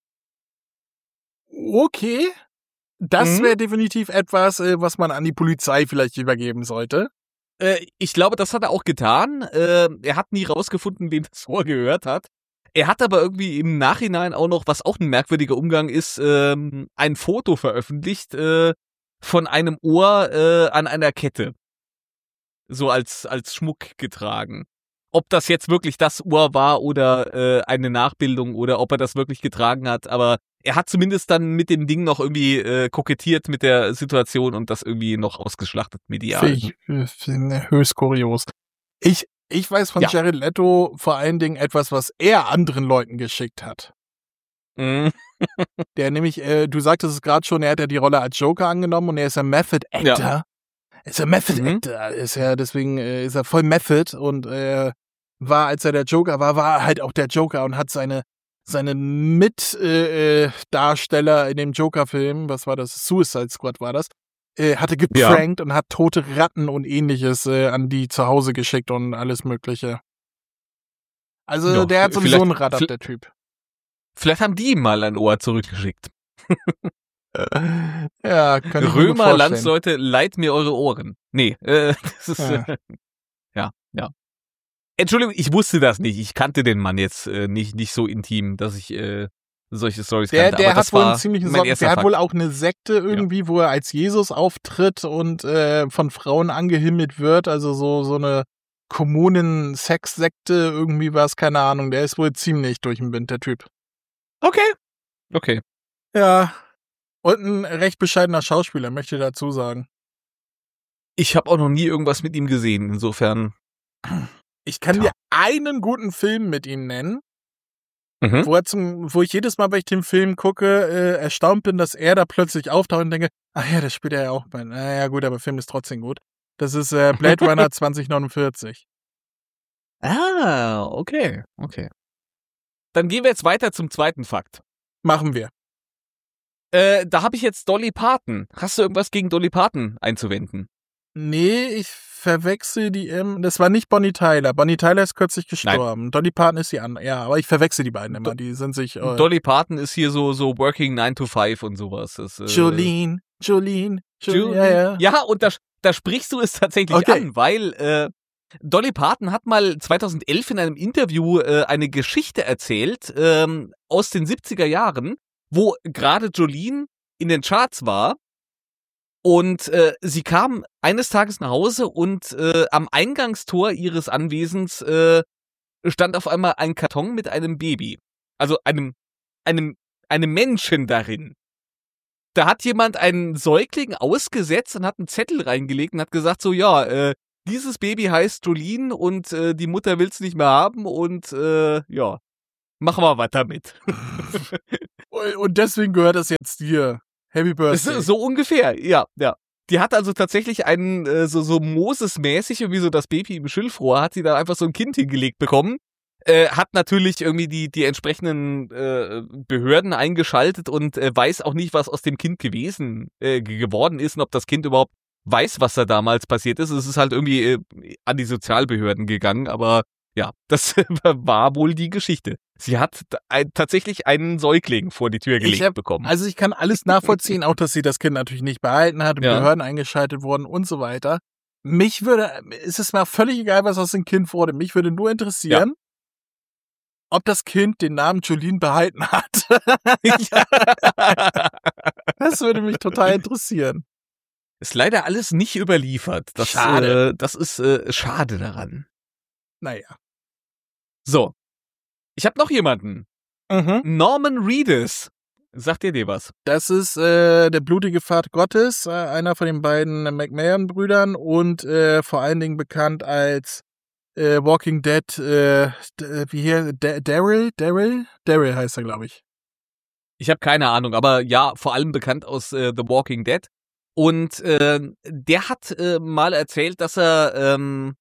Okay. Das Mhm. wäre definitiv etwas, äh, was man an die Polizei vielleicht übergeben sollte. Äh, ich glaube, das hat er auch getan. Äh, er hat nie rausgefunden, wem das Ohr gehört hat. Er hat aber irgendwie im Nachhinein auch noch, was auch ein merkwürdiger Umgang ist, ähm, ein Foto veröffentlicht äh, von einem Ohr äh, an einer Kette. So als, als Schmuck getragen. Ob das jetzt wirklich das Ohr war oder äh, eine Nachbildung oder ob er das wirklich getragen hat, aber er hat zumindest dann mit dem Ding noch irgendwie äh, kokettiert mit der Situation und das irgendwie noch ausgeschlachtet medial. Finde ich äh, finde höchst kurios. Ich, ich weiß von Ja. Jared Leto vor allen Dingen etwas, was er anderen Leuten geschickt hat. Mhm. Der nämlich, äh, du sagtest es gerade schon, er hat ja die Rolle als Joker angenommen und er ist ein Method Actor. Ja. Er ist ein Method Mhm. Actor. Ist ja, deswegen äh, ist er voll Method und äh, war, als er der Joker war, war er halt auch der Joker und hat seine seine Mitdarsteller äh, äh, Darsteller in dem Joker-Film, was war das? Suicide Squad war das, äh, hatte geprankt und hat tote Ratten und ähnliches äh, an die zu Hause geschickt und alles mögliche. Also Ja, der hat sowieso vielleicht- einen Radar, vielleicht- der Typ. Vielleicht haben die ihm mal ein Ohr zurückgeschickt. Ja, kann ich mir gut Römer, vorstellen. Landsleute, leiht mir eure Ohren. Nee, äh, das ist, Ja. ja. ja, ja. Entschuldigung, ich wusste das nicht. Ich kannte den Mann jetzt äh, nicht, nicht so intim, dass ich äh, solche Stories Der, kannte. der aber hat das wohl war einen ziemlichen mein Socken. erster Der hat Fakt. wohl auch eine Sekte irgendwie, wo er als Jesus auftritt und äh, von Frauen angehimmelt wird. Also so, so eine Kommunen-Sex-Sekte, irgendwie was, keine Ahnung. Der ist wohl ziemlich durch den Wind, der Typ. Okay. Okay. Ja. Und ein recht bescheidener Schauspieler, möchte ich dazu sagen. Ich habe auch noch nie irgendwas mit ihm gesehen, insofern. Ich kann Ja. dir einen guten Film mit ihm nennen, Mhm. wo er zum, wo ich jedes Mal, wenn ich den Film gucke, äh, erstaunt bin, dass er da plötzlich auftaucht und denke, ach ja, das spielt er ja auch bei. Naja, gut, aber der Film ist trotzdem gut. Das ist äh, Blade Runner zwanzig neunundvierzig. Ah, okay, okay. Dann gehen wir jetzt weiter zum zweiten Fakt. Machen wir. Äh, da habe ich jetzt Dolly Parton. Hast du irgendwas gegen Dolly Parton einzuwenden? Nee, ich verwechsel die im. Das war nicht Bonnie Tyler. Bonnie Tyler ist kürzlich gestorben. Dolly Parton ist die andere. Ja, aber ich verwechsel die beiden immer. Die sind sich. Äh, Dolly Parton ist hier so so Working nine to five und sowas. Das, äh, Jolene, Jolene, Jolene. Jolene. Ja, ja. Ja, und da, da sprichst du es tatsächlich Okay. an, weil äh, Dolly Parton hat mal zweitausendelf in einem Interview äh, eine Geschichte erzählt ähm, aus den siebziger Jahren, wo gerade Jolene in den Charts war. Und äh, sie kam eines Tages nach Hause und äh, am Eingangstor ihres Anwesens äh, stand auf einmal ein Karton mit einem Baby. Also einem einem, einem Menschen darin. Da hat jemand einen Säugling ausgesetzt und hat einen Zettel reingelegt und hat gesagt so, ja, äh, dieses Baby heißt Jolene und äh, die Mutter will's nicht mehr haben und äh, ja, machen wir weiter mit. Und deswegen gehört das jetzt dir. Happy Birthday. So ungefähr, ja, ja. Die hat also tatsächlich einen, äh, so, so Moses-mäßig, irgendwie so das Baby im Schilfrohr, hat sie da einfach so ein Kind hingelegt bekommen. Äh, hat natürlich irgendwie die, die entsprechenden äh, Behörden eingeschaltet und äh, weiß auch nicht, was aus dem Kind gewesen, äh, geworden ist und ob das Kind überhaupt weiß, was da damals passiert ist. Es ist halt irgendwie äh, an die Sozialbehörden gegangen, aber ja, das war wohl die Geschichte. Sie hat ein, tatsächlich einen Säugling vor die Tür gelegt hab, bekommen. Also ich kann alles nachvollziehen, auch dass sie das Kind natürlich nicht behalten hat, Ja. Behörden eingeschaltet wurden und so weiter. Mich würde, es ist mir völlig egal, was aus dem Kind wurde. Mich würde nur interessieren, ob das Kind den Namen Jolene behalten hat. Das würde mich total interessieren. Ist leider alles nicht überliefert. Das, Schade. Äh, das ist äh, schade daran. Naja. So. Ich habe noch jemanden. Mhm. Norman Reedus. Sagt ihr dir was? Das ist äh, der blutige Vater Gottes, äh, einer von den beiden McMahon-Brüdern und äh, vor allen Dingen bekannt als äh, Walking Dead, äh, d- wie hier, D- Daryl? Daryl? Daryl heißt er, glaube ich. Ich habe keine Ahnung, aber ja, vor allem bekannt aus äh, The Walking Dead. Und äh, der hat äh, mal erzählt, dass er ähm,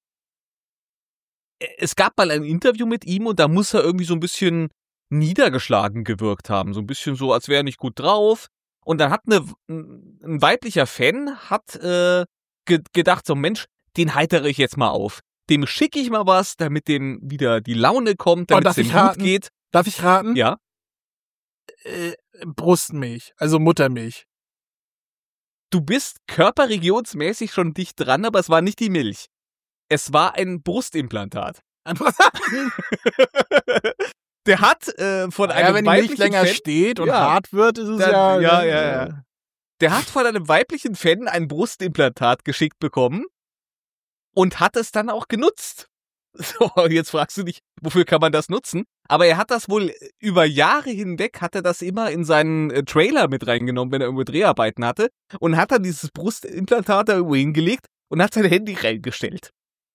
es gab mal ein Interview mit ihm und da muss er irgendwie so ein bisschen niedergeschlagen gewirkt haben. So ein bisschen so, als wäre er nicht gut drauf. Und dann hat eine, ein weiblicher Fan hat äh, ge- gedacht, so Mensch, den heitere ich jetzt mal auf. Dem schicke ich mal was, damit dem wieder die Laune kommt, damit Oh, es darf dem ich gut raten? geht. Darf ich raten? Ja. Äh, Brustmilch, also Muttermilch. Du bist körperregionsmäßig schon dicht dran, aber es war nicht die Milch. Es war ein Brustimplantat. Der hat äh, von einem Ja, wenn die Milch weiblichen länger Fan, steht und Ja. hart wird, ist es Dann- ja... ja, äh, ja, ja. der hat von einem weiblichen Fan ein Brustimplantat geschickt bekommen und hat es dann auch genutzt. So, jetzt fragst du dich, wofür kann man das nutzen? Aber er hat das wohl über Jahre hinweg, hat er das immer in seinen äh, Trailer mit reingenommen, wenn er irgendwo Dreharbeiten hatte, und hat dann dieses Brustimplantat da irgendwo hingelegt und hat sein Handy reingestellt.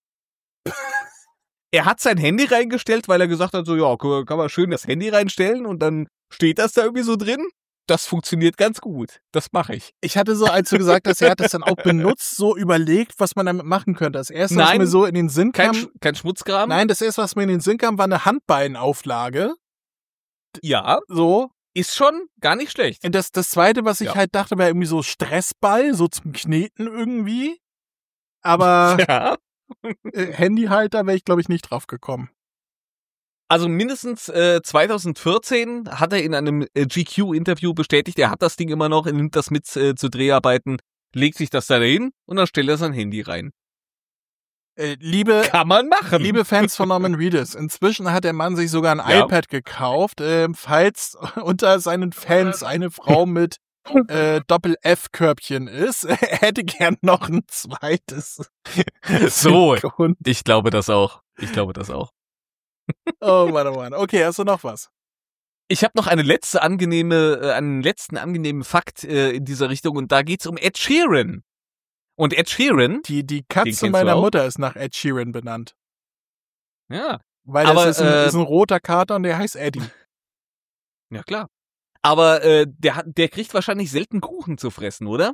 Er hat sein Handy reingestellt, weil er gesagt hat, so, ja, kann man schön das Handy reinstellen und dann steht das da irgendwie so drin. Das funktioniert ganz gut. Das mache ich. Ich hatte so, als du gesagt hast, er hat das dann auch benutzt, so überlegt, was man damit machen könnte. Das erste, was Nein, mir so in den Sinn Kein, kam... Sch kein Schmutzkram? Nein, das erste, was mir in den Sinn kam, war eine Handbeinauflage. Ja, So. ist schon gar nicht schlecht. Und das, das zweite, was ich Ja. halt dachte, war irgendwie so Stressball, so zum Kneten irgendwie. Aber Ja. äh, Handyhalter wäre ich, glaube ich, nicht drauf gekommen. Also mindestens äh, zwanzig vierzehn hat er in einem äh, G Q-Interview bestätigt, er hat das Ding immer noch, er nimmt das mit äh, zu Dreharbeiten, legt sich das da hin und dann stellt er sein Handy rein. Äh, liebe, Kann man machen. liebe Fans von Norman Reedus, inzwischen hat der Mann sich sogar ein Ja. iPad gekauft, ähm, falls unter seinen Fans eine Frau mit äh, Doppel-F-Körbchen ist. Er hätte gern noch ein zweites. So. Und, Ich glaube das auch. Ich glaube das auch. oh Mann, oh Mann. Okay, hast du noch was? Ich habe noch eine letzte angenehme, äh, einen letzten angenehmen Fakt äh, in dieser Richtung und da geht's um Ed Sheeran. Und Ed Sheeran, Die, die Den Katze kennst du meiner auch? Mutter ist nach Ed Sheeran benannt. ja, Weil Aber, das ist ein, äh, ist ein roter Kater und der heißt Eddie. ja klar. Aber äh, der hat, der kriegt wahrscheinlich selten Kuchen zu fressen, oder?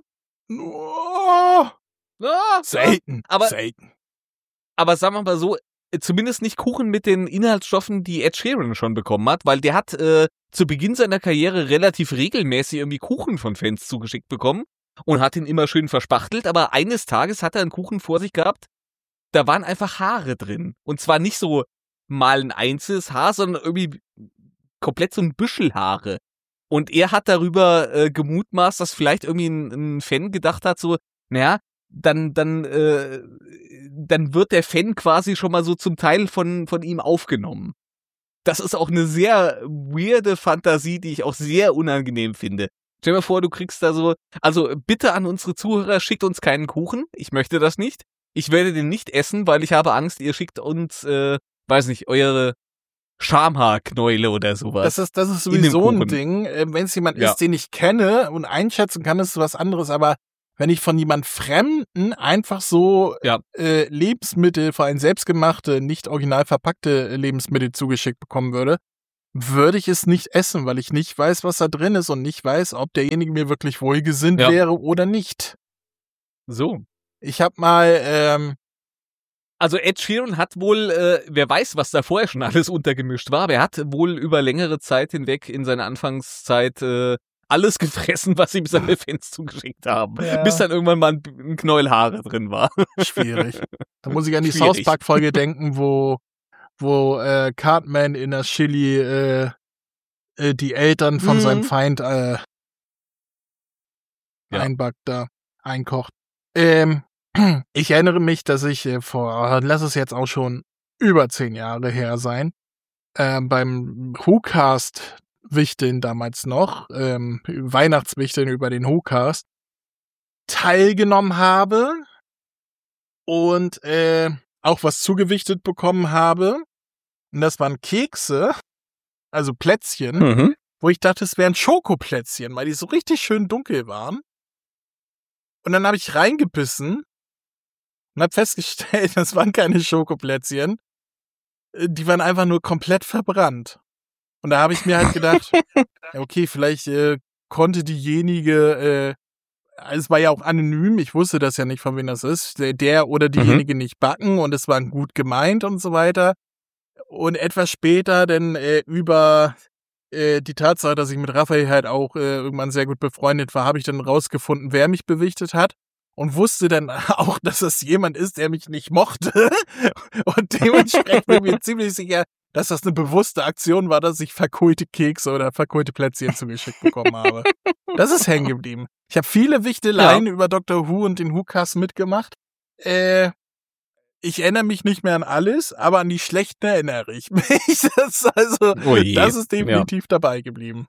Oh, Ja, selten. Aber- selten. aber sagen wir mal so, äh, zumindest nicht Kuchen mit den Inhaltsstoffen, die Ed Sheeran schon bekommen hat, weil der hat äh, zu Beginn seiner Karriere relativ regelmäßig irgendwie Kuchen von Fans zugeschickt bekommen und hat ihn immer schön verspachtelt, aber eines Tages hat er einen Kuchen vor sich gehabt, da waren einfach Haare drin. Und zwar nicht so mal ein einzelnes Haar, sondern irgendwie komplett so ein Büschel Haare. Und er hat darüber äh, gemutmaßt, dass vielleicht irgendwie ein, ein Fan gedacht hat, so, naja, dann, dann, äh, dann wird der Fan quasi schon mal so zum Teil von, von ihm aufgenommen. Das ist auch eine sehr weirde Fantasie, die ich auch sehr unangenehm finde. Stell dir mal vor, du kriegst da so, also bitte an unsere Zuhörer, schickt uns keinen Kuchen. Ich möchte das nicht. Ich werde den nicht essen, weil ich habe Angst, ihr schickt uns, äh, weiß nicht, eure Schamhaarknäule oder sowas. Das ist, das ist In dem sowieso ein Kuchen. Ding. Wenn es jemand Ja. ist, den ich kenne und einschätzen kann, ist es was anderes. Aber wenn ich von jemand Fremden einfach so Ja. äh, Lebensmittel, vor allem selbstgemachte, nicht original verpackte Lebensmittel zugeschickt bekommen würde, würde ich es nicht essen, weil ich nicht weiß, was da drin ist und nicht weiß, ob derjenige mir wirklich wohlgesinnt Ja. wäre oder nicht. So. Ich habe mal, ähm, Also Ed Sheeran hat wohl, äh, wer weiß, was da vorher schon alles untergemischt war, aber er hat wohl über längere Zeit hinweg in seiner Anfangszeit äh, alles gefressen, was ihm seine Fans zugeschickt haben. Ja. Bis dann irgendwann mal ein, ein Knäuel Haare drin war. schwierig. Da muss ich an die Schwierig. South Park Folge denken, wo wo äh, Cartman in der Chili äh, äh, die Eltern von Mhm. seinem Feind äh, Ja. einbackt da, einkocht. Ähm, ich erinnere mich, dass ich äh, vor, lass es jetzt auch schon über zehn Jahre her sein, äh, beim WhoCast Wichteln damals noch, ähm, Weihnachtswichteln über den WhoCast, teilgenommen habe und äh, auch was zugewichtet bekommen habe. Und das waren Kekse, also Plätzchen, Mhm. wo ich dachte, es wären Schokoplätzchen, weil die so richtig schön dunkel waren. Und dann habe ich reingebissen und habe festgestellt, das waren keine Schokoplätzchen. Äh, Die waren einfach nur komplett verbrannt. Und da habe ich mir halt gedacht, ja, okay, vielleicht äh, konnte diejenige, äh, also es war ja auch anonym, ich wusste das ja nicht, von wem das ist, der, der oder diejenige nicht backen und es war gut gemeint und so weiter. Und etwas später dann äh, über äh, die Tatsache, dass ich mit Raphael halt auch äh, irgendwann sehr gut befreundet war, habe ich dann rausgefunden, wer mich bewichtet hat und wusste dann auch, dass es jemand ist, der mich nicht mochte. Und dementsprechend bin ich mir ziemlich sicher, dass das eine bewusste Aktion war, dass ich verkohlte Kekse oder verkohlte Plätzchen zugeschickt bekommen habe. Das ist hängen geblieben. Ich habe viele Wichteleien über Doctor Who und den WhoCast mitgemacht. Äh, ich erinnere mich nicht mehr an alles, aber an die schlechten erinnere ich mich. Das, also, Oh je. das ist definitiv dabei geblieben.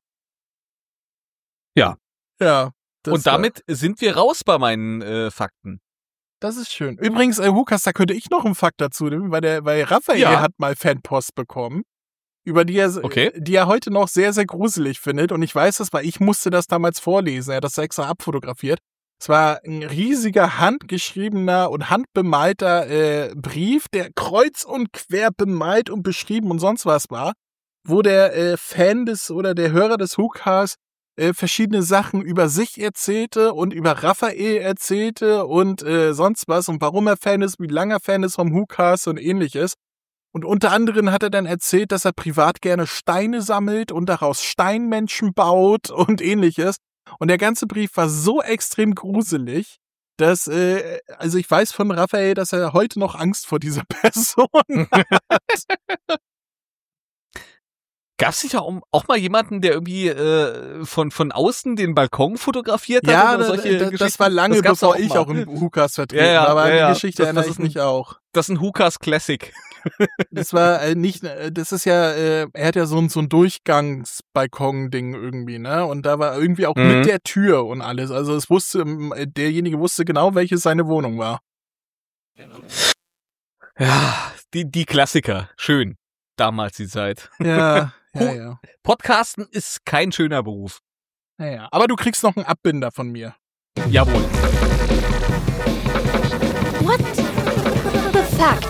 Ja. Ja. Das, Und damit sind wir raus bei meinen äh, Fakten. Das ist schön. Übrigens, äh, WhoCast, da könnte ich noch einen Fakt dazu nehmen, weil der, weil Raphael Ja. hat mal Fanpost bekommen, über die er, Okay. die er heute noch sehr, sehr gruselig findet. Und ich weiß das, weil ich musste das damals vorlesen. Er hat das extra abfotografiert. Es war ein riesiger handgeschriebener und handbemalter äh, Brief, der kreuz und quer bemalt und beschrieben und sonst was war, wo der äh, Fan des oder der Hörer des WhoCast äh, verschiedene Sachen über sich erzählte und über Raphael erzählte und äh, sonst was und warum er Fan ist, wie lange er Fan ist vom WhoCast und ähnliches. Und unter anderem hat er dann erzählt, dass er privat gerne Steine sammelt und daraus Steinmenschen baut und ähnliches. Und der ganze Brief war so extrem gruselig, dass, äh, also ich weiß von Raphael, dass er heute noch Angst vor dieser Person hat. Gab es nicht auch, auch mal jemanden, der irgendwie äh, von, von außen den Balkon fotografiert hat? Ja, oder da, solche da, Geschichten? das war lange, Das gab's bevor auch ich mal. auch im WhoCast vertreten Ja, ja, war, aber ja, an ja. die Geschichte Das- erinnere das ich ist mich auch. Das ist ein WhoCast Classic. Das war äh, nicht, äh, das ist ja, äh, er hat ja so ein, so ein Durchgangsbalkon-Ding irgendwie, ne? Und da war irgendwie auch Mhm. mit der Tür und alles. Also es wusste, ähm, derjenige wusste genau, welches seine Wohnung war. Ja, die, die Klassiker. Schön. Damals die Zeit. Ja, ja, Hu- ja. Podcasten ist kein schöner Beruf. ja, ja. Aber du kriegst noch einen Abbinder von mir. Jawohl. What the fact?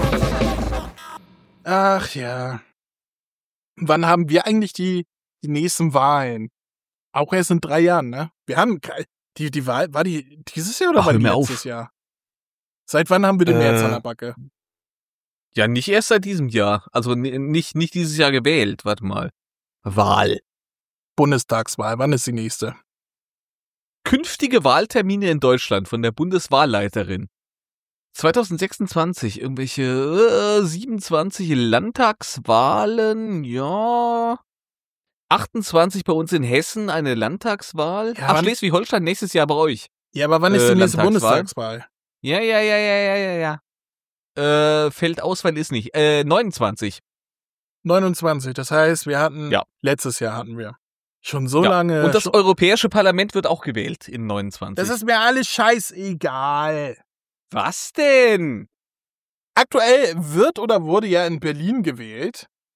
Ach ja. Wann haben wir eigentlich die, die nächsten Wahlen? Auch erst in drei Jahren, ne? Wir haben ke- die, die Wahl, war die dieses Jahr oder Ach, war hör die mir letztes auf. Jahr? Seit wann haben wir den Äh, März an der Backe? Ja, nicht erst seit diesem Jahr. Also n- nicht, nicht dieses Jahr gewählt. Warte mal. Wahl. Bundestagswahl, wann ist die nächste? Künftige Wahltermine in Deutschland von der Bundeswahlleiterin. zwanzig sechsundzwanzig, irgendwelche äh, siebenundzwanzig Landtagswahlen, ja. achtundzwanzig bei uns in Hessen, eine Landtagswahl. Ja, Ach, wann- Schleswig-Holstein nächstes Jahr bei euch. Ja, aber wann ist Äh, die nächste Landtagswahl? Bundestagswahl? Ja, ja, ja, ja, ja, ja, ja. Äh, fällt aus, weil ist nicht. Äh, neunundzwanzig. neunundzwanzig, das heißt, wir hatten, Ja. letztes Jahr hatten wir. Schon so Ja. lange. Und das schon, Europäische Parlament wird auch gewählt in neunundzwanzig. das ist mir alles scheißegal. Was denn? Aktuell wird oder wurde ja in Berlin gewählt.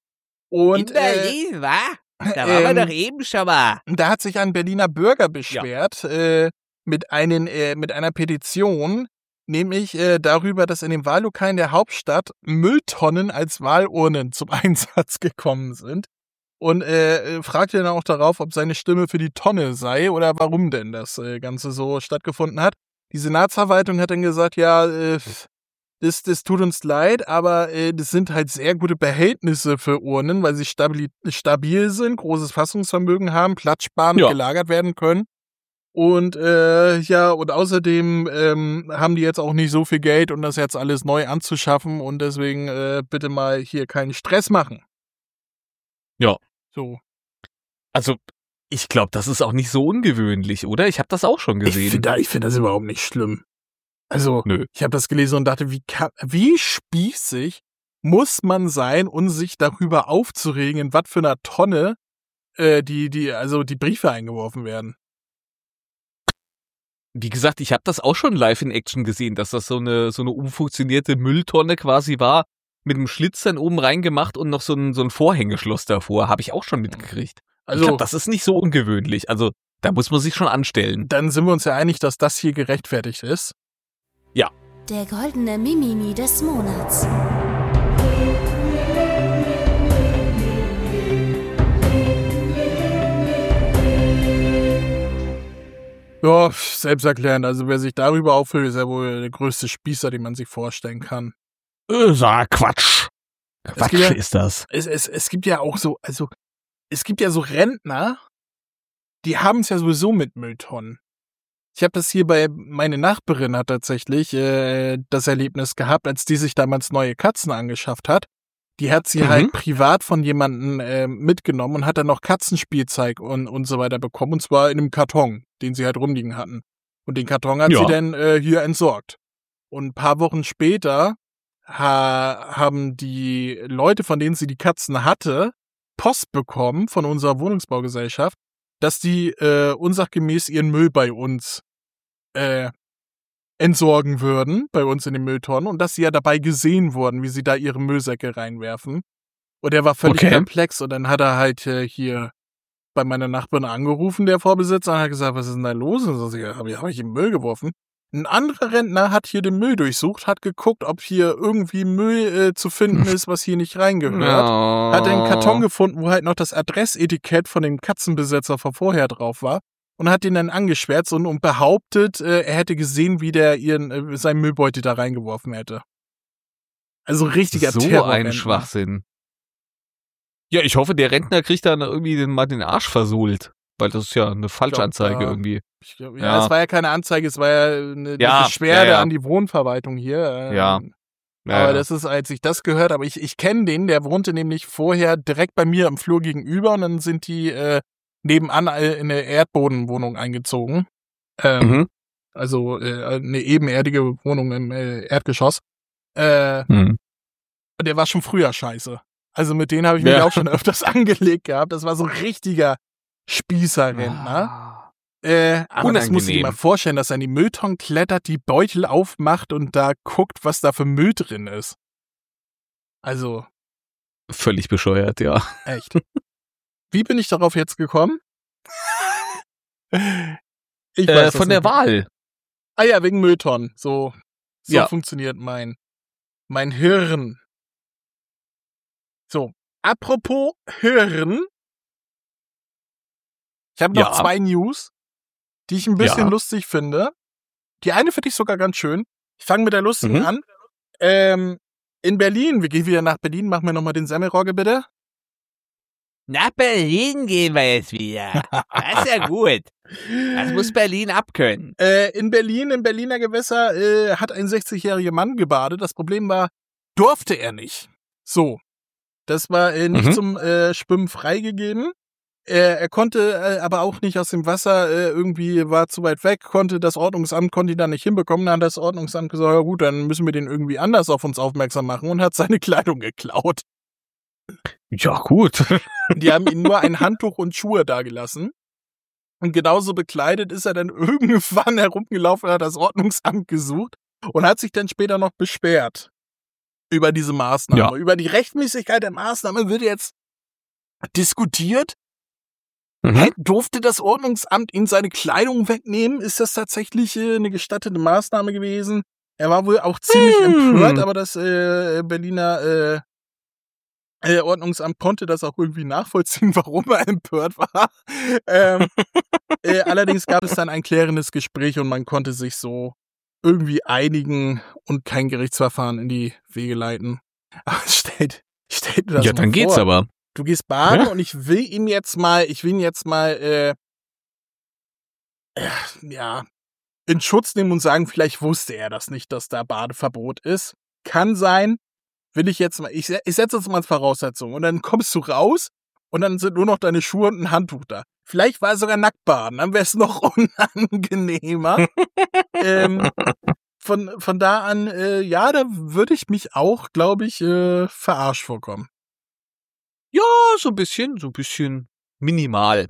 Und In Berlin, äh, wa? Da waren wir ähm, doch eben schon mal. da hat sich ein Berliner Bürger beschwert äh, mit, einen, äh, mit einer Petition, nämlich äh, darüber, dass in den Wahllokalen der Hauptstadt Mülltonnen als Wahlurnen zum Einsatz gekommen sind. Und äh, äh, fragte dann auch darauf, ob seine Stimme für die Tonne sei oder warum denn das äh, Ganze so stattgefunden hat. Die Senatsverwaltung hat dann gesagt, ja, äh, das, das tut uns leid, aber äh, das sind halt sehr gute Behältnisse für Urnen, weil sie stabil, stabil sind, großes Fassungsvermögen haben, platzsparend Ja. gelagert werden können. Und äh, ja, und außerdem ähm, haben die jetzt auch nicht so viel Geld, um das jetzt alles neu anzuschaffen und deswegen äh, bitte mal hier keinen Stress machen. Ja. So. Also, ich glaube, das ist auch nicht so ungewöhnlich, oder? Ich habe das auch schon Ich gesehen. finde ich find das überhaupt nicht schlimm. Also, Nö. ich habe das gelesen und dachte, wie, kann, wie spießig muss man sein, um sich darüber aufzuregen, in was für einer Tonne äh, die, die, also die Briefe eingeworfen werden. Wie gesagt, ich habe das auch schon live in Action gesehen, dass das so eine so eine umfunktionierte Mülltonne quasi war, mit einem Schlitz dann oben reingemacht und noch so ein, so ein Vorhängeschloss davor. Habe ich auch schon mitgekriegt. Also, ich glaube, das ist nicht so ungewöhnlich. Also, da muss man sich schon anstellen. dann sind wir uns ja einig, dass das hier gerechtfertigt ist. Der goldene Mimimi des Monats. Ja, selbsterklärend. Also wer sich darüber aufregt, ist ja wohl der größte Spießer, den man sich vorstellen kann. Äh, sag Quatsch. Quatsch gibt ja- ist das. Es, es, es gibt ja auch so, also es gibt ja so Rentner, die haben es ja sowieso mit Mülltonnen. Ich habe das hier bei, meine Nachbarin hat tatsächlich äh, das Erlebnis gehabt, als die sich damals neue Katzen angeschafft hat. Die hat sie Mhm. halt privat von jemandem äh, mitgenommen und hat dann noch Katzenspielzeug und, und so weiter bekommen. Und zwar in einem Karton, den sie halt rumliegen hatten. Und den Karton hat Ja. sie dann äh, hier entsorgt. Und ein paar Wochen später ha haben die Leute, von denen sie die Katzen hatte, Post bekommen von unserer Wohnungsbaugesellschaft, dass die äh, unsachgemäß ihren Müll bei uns äh, entsorgen würden, bei uns in den Mülltonnen, und dass sie ja dabei gesehen wurden, wie sie da ihre Müllsäcke reinwerfen. Und er war völlig Okay. perplex und dann hat er halt äh, hier bei meiner Nachbarin angerufen, der Vorbesitzer, und hat gesagt, was ist denn da los? Und so, ja, habe ich, hab ich im Müll geworfen. Ein anderer Rentner hat hier den Müll durchsucht, hat geguckt, ob hier irgendwie Müll äh, zu finden ist, was hier nicht reingehört. Oh. Hat einen Karton gefunden, wo halt noch das Adressetikett von dem Katzenbesitzer von vorher drauf war und hat ihn dann angeschwärzt und, und behauptet, äh, er hätte gesehen, wie der ihren äh, seinen Müllbeutel da reingeworfen hätte. Also richtiger So Terrorrentner. ein Schwachsinn. Ja, ich hoffe, der Rentner kriegt dann irgendwie den, mal den Arsch versohlt. Weil das ist ja eine Falschanzeige da- irgendwie. Ich glaub, ja, Ja. es war ja keine Anzeige, es war ja eine, eine Ja, Beschwerde ja, ja. an die Wohnverwaltung hier. Ähm, Ja. Aber Ja, das ist, als ich das gehört habe, ich, ich kenne den, der wohnte nämlich vorher direkt bei mir im Flur gegenüber und dann sind die äh, nebenan äh, in eine Erdbodenwohnung eingezogen. Ähm, mhm. Also äh, eine ebenerdige Wohnung im äh, Erdgeschoss. Äh, Mhm. und der war schon früher scheiße. Also mit denen habe ich mich Ja. auch schon öfters angelegt gehabt. Das war so ein richtiger Spießerrentner. Ah. Äh, aber das musst du dir Unangenehm. mal vorstellen, dass er in die Mülltonnen klettert, die Beutel aufmacht und da guckt, was da für Müll drin ist. Also, Völlig bescheuert, ja. echt. Wie bin ich darauf jetzt gekommen? Ich Äh, das von der nicht. Wahl. Ah ja, wegen Mülltonnen. So, so Ja. funktioniert mein, mein Hirn. So, apropos Hirn. Ich habe noch Ja. zwei News, die ich ein bisschen Ja. lustig finde. Die eine finde ich sogar ganz schön. Ich fange mit der lustigen Mhm. an. Ähm, in Berlin, wir gehen wieder nach Berlin, machen wir nochmal den Semmelrogge bitte. Nach Berlin gehen wir jetzt wieder. Das ist ja gut. Das muss Berlin abkönnen. Äh, in Berlin, im Berliner Gewässer, äh, hat ein sechzigjähriger Mann gebadet. Das Problem war, durfte er nicht. So. Das war äh, nicht Mhm. zum äh, Schwimmen freigegeben. Äh, er konnte äh, aber auch nicht aus dem Wasser, äh, irgendwie war zu weit weg, konnte das Ordnungsamt, konnte ihn da nicht hinbekommen. Dann hat das Ordnungsamt gesagt, ja gut, dann müssen wir den irgendwie anders auf uns aufmerksam machen und hat seine Kleidung geklaut. Ja, gut. Die haben ihm nur ein Handtuch und Schuhe dagelassen. Und genauso bekleidet ist er dann irgendwann herumgelaufen, hat das Ordnungsamt gesucht und hat sich dann später noch beschwert über diese Maßnahme. Ja. Über die Rechtmäßigkeit der Maßnahme wird jetzt diskutiert. Mhm. Hä, durfte das Ordnungsamt ihn seine Kleidung wegnehmen? Ist das tatsächlich äh, eine gestattete Maßnahme gewesen? Er war wohl auch ziemlich Hm. empört, aber das äh, Berliner äh, äh, Ordnungsamt konnte das auch irgendwie nachvollziehen, warum er empört war. ähm, äh, allerdings gab es dann ein klärendes Gespräch und man konnte sich so irgendwie einigen und kein Gerichtsverfahren in die Wege leiten. Aber stellt, stellt dir das Ja, mal dann vor. geht's aber. Du gehst baden Ja. und ich will ihm jetzt mal, ich will ihn jetzt mal, äh, äh, ja, in Schutz nehmen und sagen, vielleicht wusste er das nicht, dass da Badeverbot ist. Kann sein. Will ich jetzt mal, ich, ich setze das mal als Voraussetzung. Und dann kommst du raus und dann sind nur noch deine Schuhe und ein Handtuch da. Vielleicht war er sogar nackt baden, dann wäre es noch unangenehmer. ähm, von, von da an, äh, ja, da würde ich mich auch, glaube ich, äh, verarscht vorkommen. Ja, so ein bisschen, so ein bisschen minimal.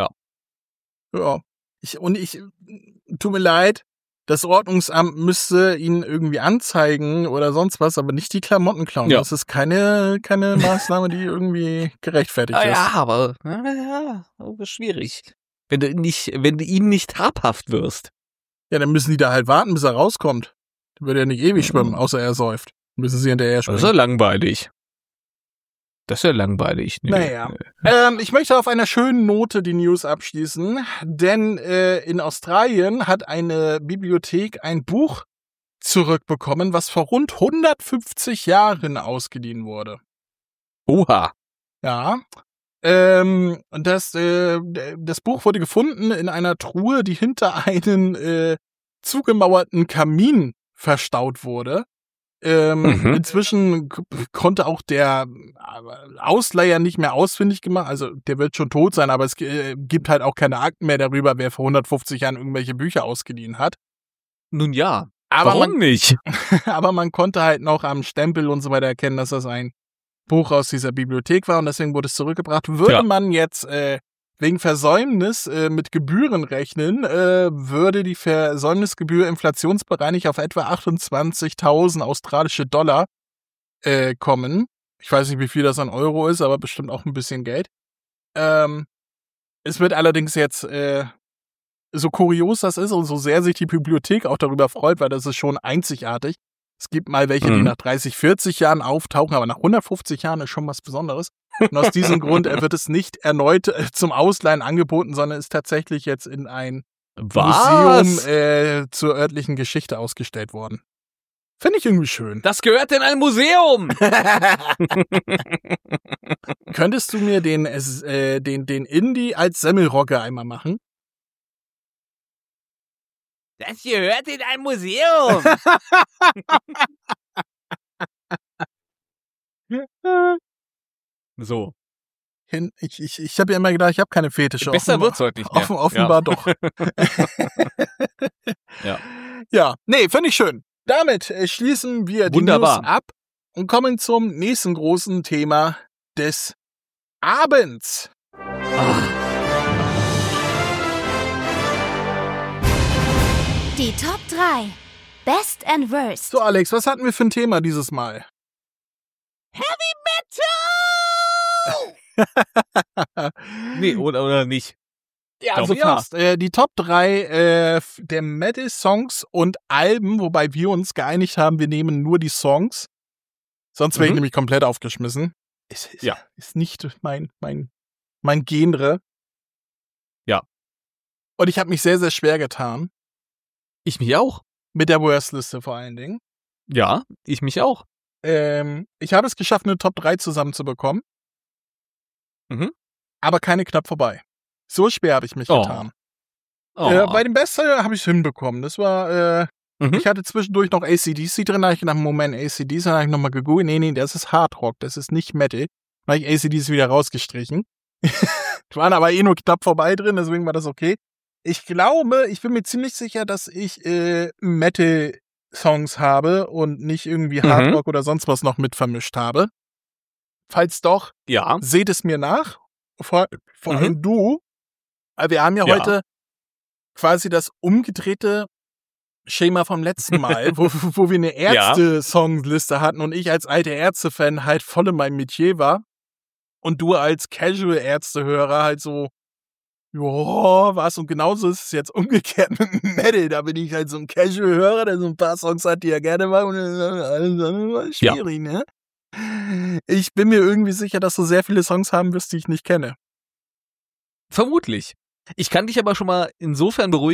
Ja. Ich, und ich, tut mir leid, das Ordnungsamt müsste ihn irgendwie anzeigen oder sonst was, aber nicht die Klamotten klauen. Ja. Das ist keine, keine Maßnahme, die irgendwie gerechtfertigt Ah, ist. ja, aber ja, aber schwierig. Wenn du nicht, wenn du ihm nicht habhaft wirst. Ja, dann müssen die da halt warten, bis er rauskommt. Der würde ja nicht ewig Mhm. schwimmen, außer er säuft. Müssen sie hinterher Das ist springen. ja langweilig. Das ist ja langweilig. Nee. Naja. Ähm, ich möchte auf einer schönen Note die News abschließen, denn äh, in Australien hat eine Bibliothek ein Buch zurückbekommen, was vor rund hundertfünfzig Jahren ausgeliehen wurde. Oha. Ja. Ähm, das, äh, das Buch wurde gefunden in einer Truhe, die hinter einen äh, zugemauerten Kamin verstaut wurde. Ähm, Mhm. Inzwischen k- konnte auch der Ausleiher nicht mehr ausfindig gemacht, also der wird schon tot sein, aber es äh, gibt halt auch keine Akten mehr darüber, wer vor hundertfünfzig Jahren irgendwelche Bücher ausgeliehen hat. Nun ja. Aber Warum man, nicht? aber man konnte halt noch am Stempel und so weiter erkennen, dass das ein Buch aus dieser Bibliothek war und deswegen wurde es zurückgebracht. Würde Ja. man jetzt äh, wegen Versäumnis äh, mit Gebühren rechnen, äh, würde die Versäumnisgebühr inflationsbereinigt auf etwa achtundzwanzigtausend australische Dollar äh, kommen. Ich weiß nicht, wie viel das an Euro ist, aber bestimmt auch ein bisschen Geld. Ähm, es wird allerdings jetzt, äh, so kurios das ist und so sehr sich die Bibliothek auch darüber freut, weil das ist schon einzigartig. Es gibt mal welche, die Mhm. nach dreißig, vierzig Jahren auftauchen, aber nach hundertfünfzig Jahren ist schon was Besonderes. Und aus diesem Grund äh, wird es nicht erneut äh, zum Ausleihen angeboten, sondern ist tatsächlich jetzt in ein Was? Museum äh, zur örtlichen Geschichte ausgestellt worden. Finde ich irgendwie schön. Das gehört in ein Museum. Könntest du mir den, äh, den, den Indie als Semmelrogge einmal machen? Das gehört in ein Museum. So. Hin, ich ich, ich habe ja immer gedacht, ich habe keine Fetische. Besser Offenbar- wird's heute nicht mehr. Offen, offenbar Ja. doch. Ja. Ja, nee, finde ich schön. Damit äh, schließen wir die Wunderbar. News ab und kommen zum nächsten großen Thema des Abends. Die Top drei. Best and Worst. So, Alex, was hatten wir für ein Thema dieses Mal? Nee, oder, oder nicht. Ja, Doch, also ja. fast. Äh, die Top drei äh, f- der Metal-Songs und Alben, wobei wir uns geeinigt haben, wir nehmen nur die Songs. Sonst wäre ich Mhm. nämlich komplett aufgeschmissen. Ist, ist, Ja. ist nicht mein, mein, mein Genre. Ja. Und ich habe mich sehr, sehr schwer getan. Ich mich auch. Mit der Worst-Liste vor allen Dingen. Ja, ich mich auch. Ähm, ich habe es geschafft, eine Top drei zusammenzubekommen. Mhm. Aber keine knapp vorbei. So schwer habe ich mich Oh. getan. Oh. Äh, bei dem Bestseller habe ich es hinbekommen. Das war, äh, Mhm. ich hatte zwischendurch noch A C D C drin, da habe ich gedacht, Moment, A C D C, dann habe ich nochmal gegoogelt. Nee, nee, das ist Hard Rock, das ist nicht Metal. Dann habe ich A C D C wieder rausgestrichen. Die waren aber eh nur knapp vorbei drin, deswegen war das okay. Ich glaube, ich bin mir ziemlich sicher, dass ich äh, Metal-Songs habe und nicht irgendwie Mhm. Hard Rock oder sonst was noch mit vermischt habe. Falls doch, Ja. seht es mir nach. Vor, vor Mhm. allem du. Weil wir haben ja, Ja. heute quasi das umgedrehte Schema vom letzten Mal, wo, wo wir eine Ärzte-Songliste hatten und ich als alter Ärzte-Fan halt voll in meinem Metier war. Und du als Casual-Ärzte-Hörer halt so, joa, was? Und genauso ist es jetzt umgekehrt mit Metal. Da bin ich halt so ein Casual-Hörer, der so ein paar Songs hat, die er gerne mag. Und alles andere ist schwierig, ja. ne? Ich bin mir irgendwie sicher, dass du sehr viele Songs haben wirst, die ich nicht kenne. Vermutlich. Ich kann dich aber schon mal insofern beruhigen,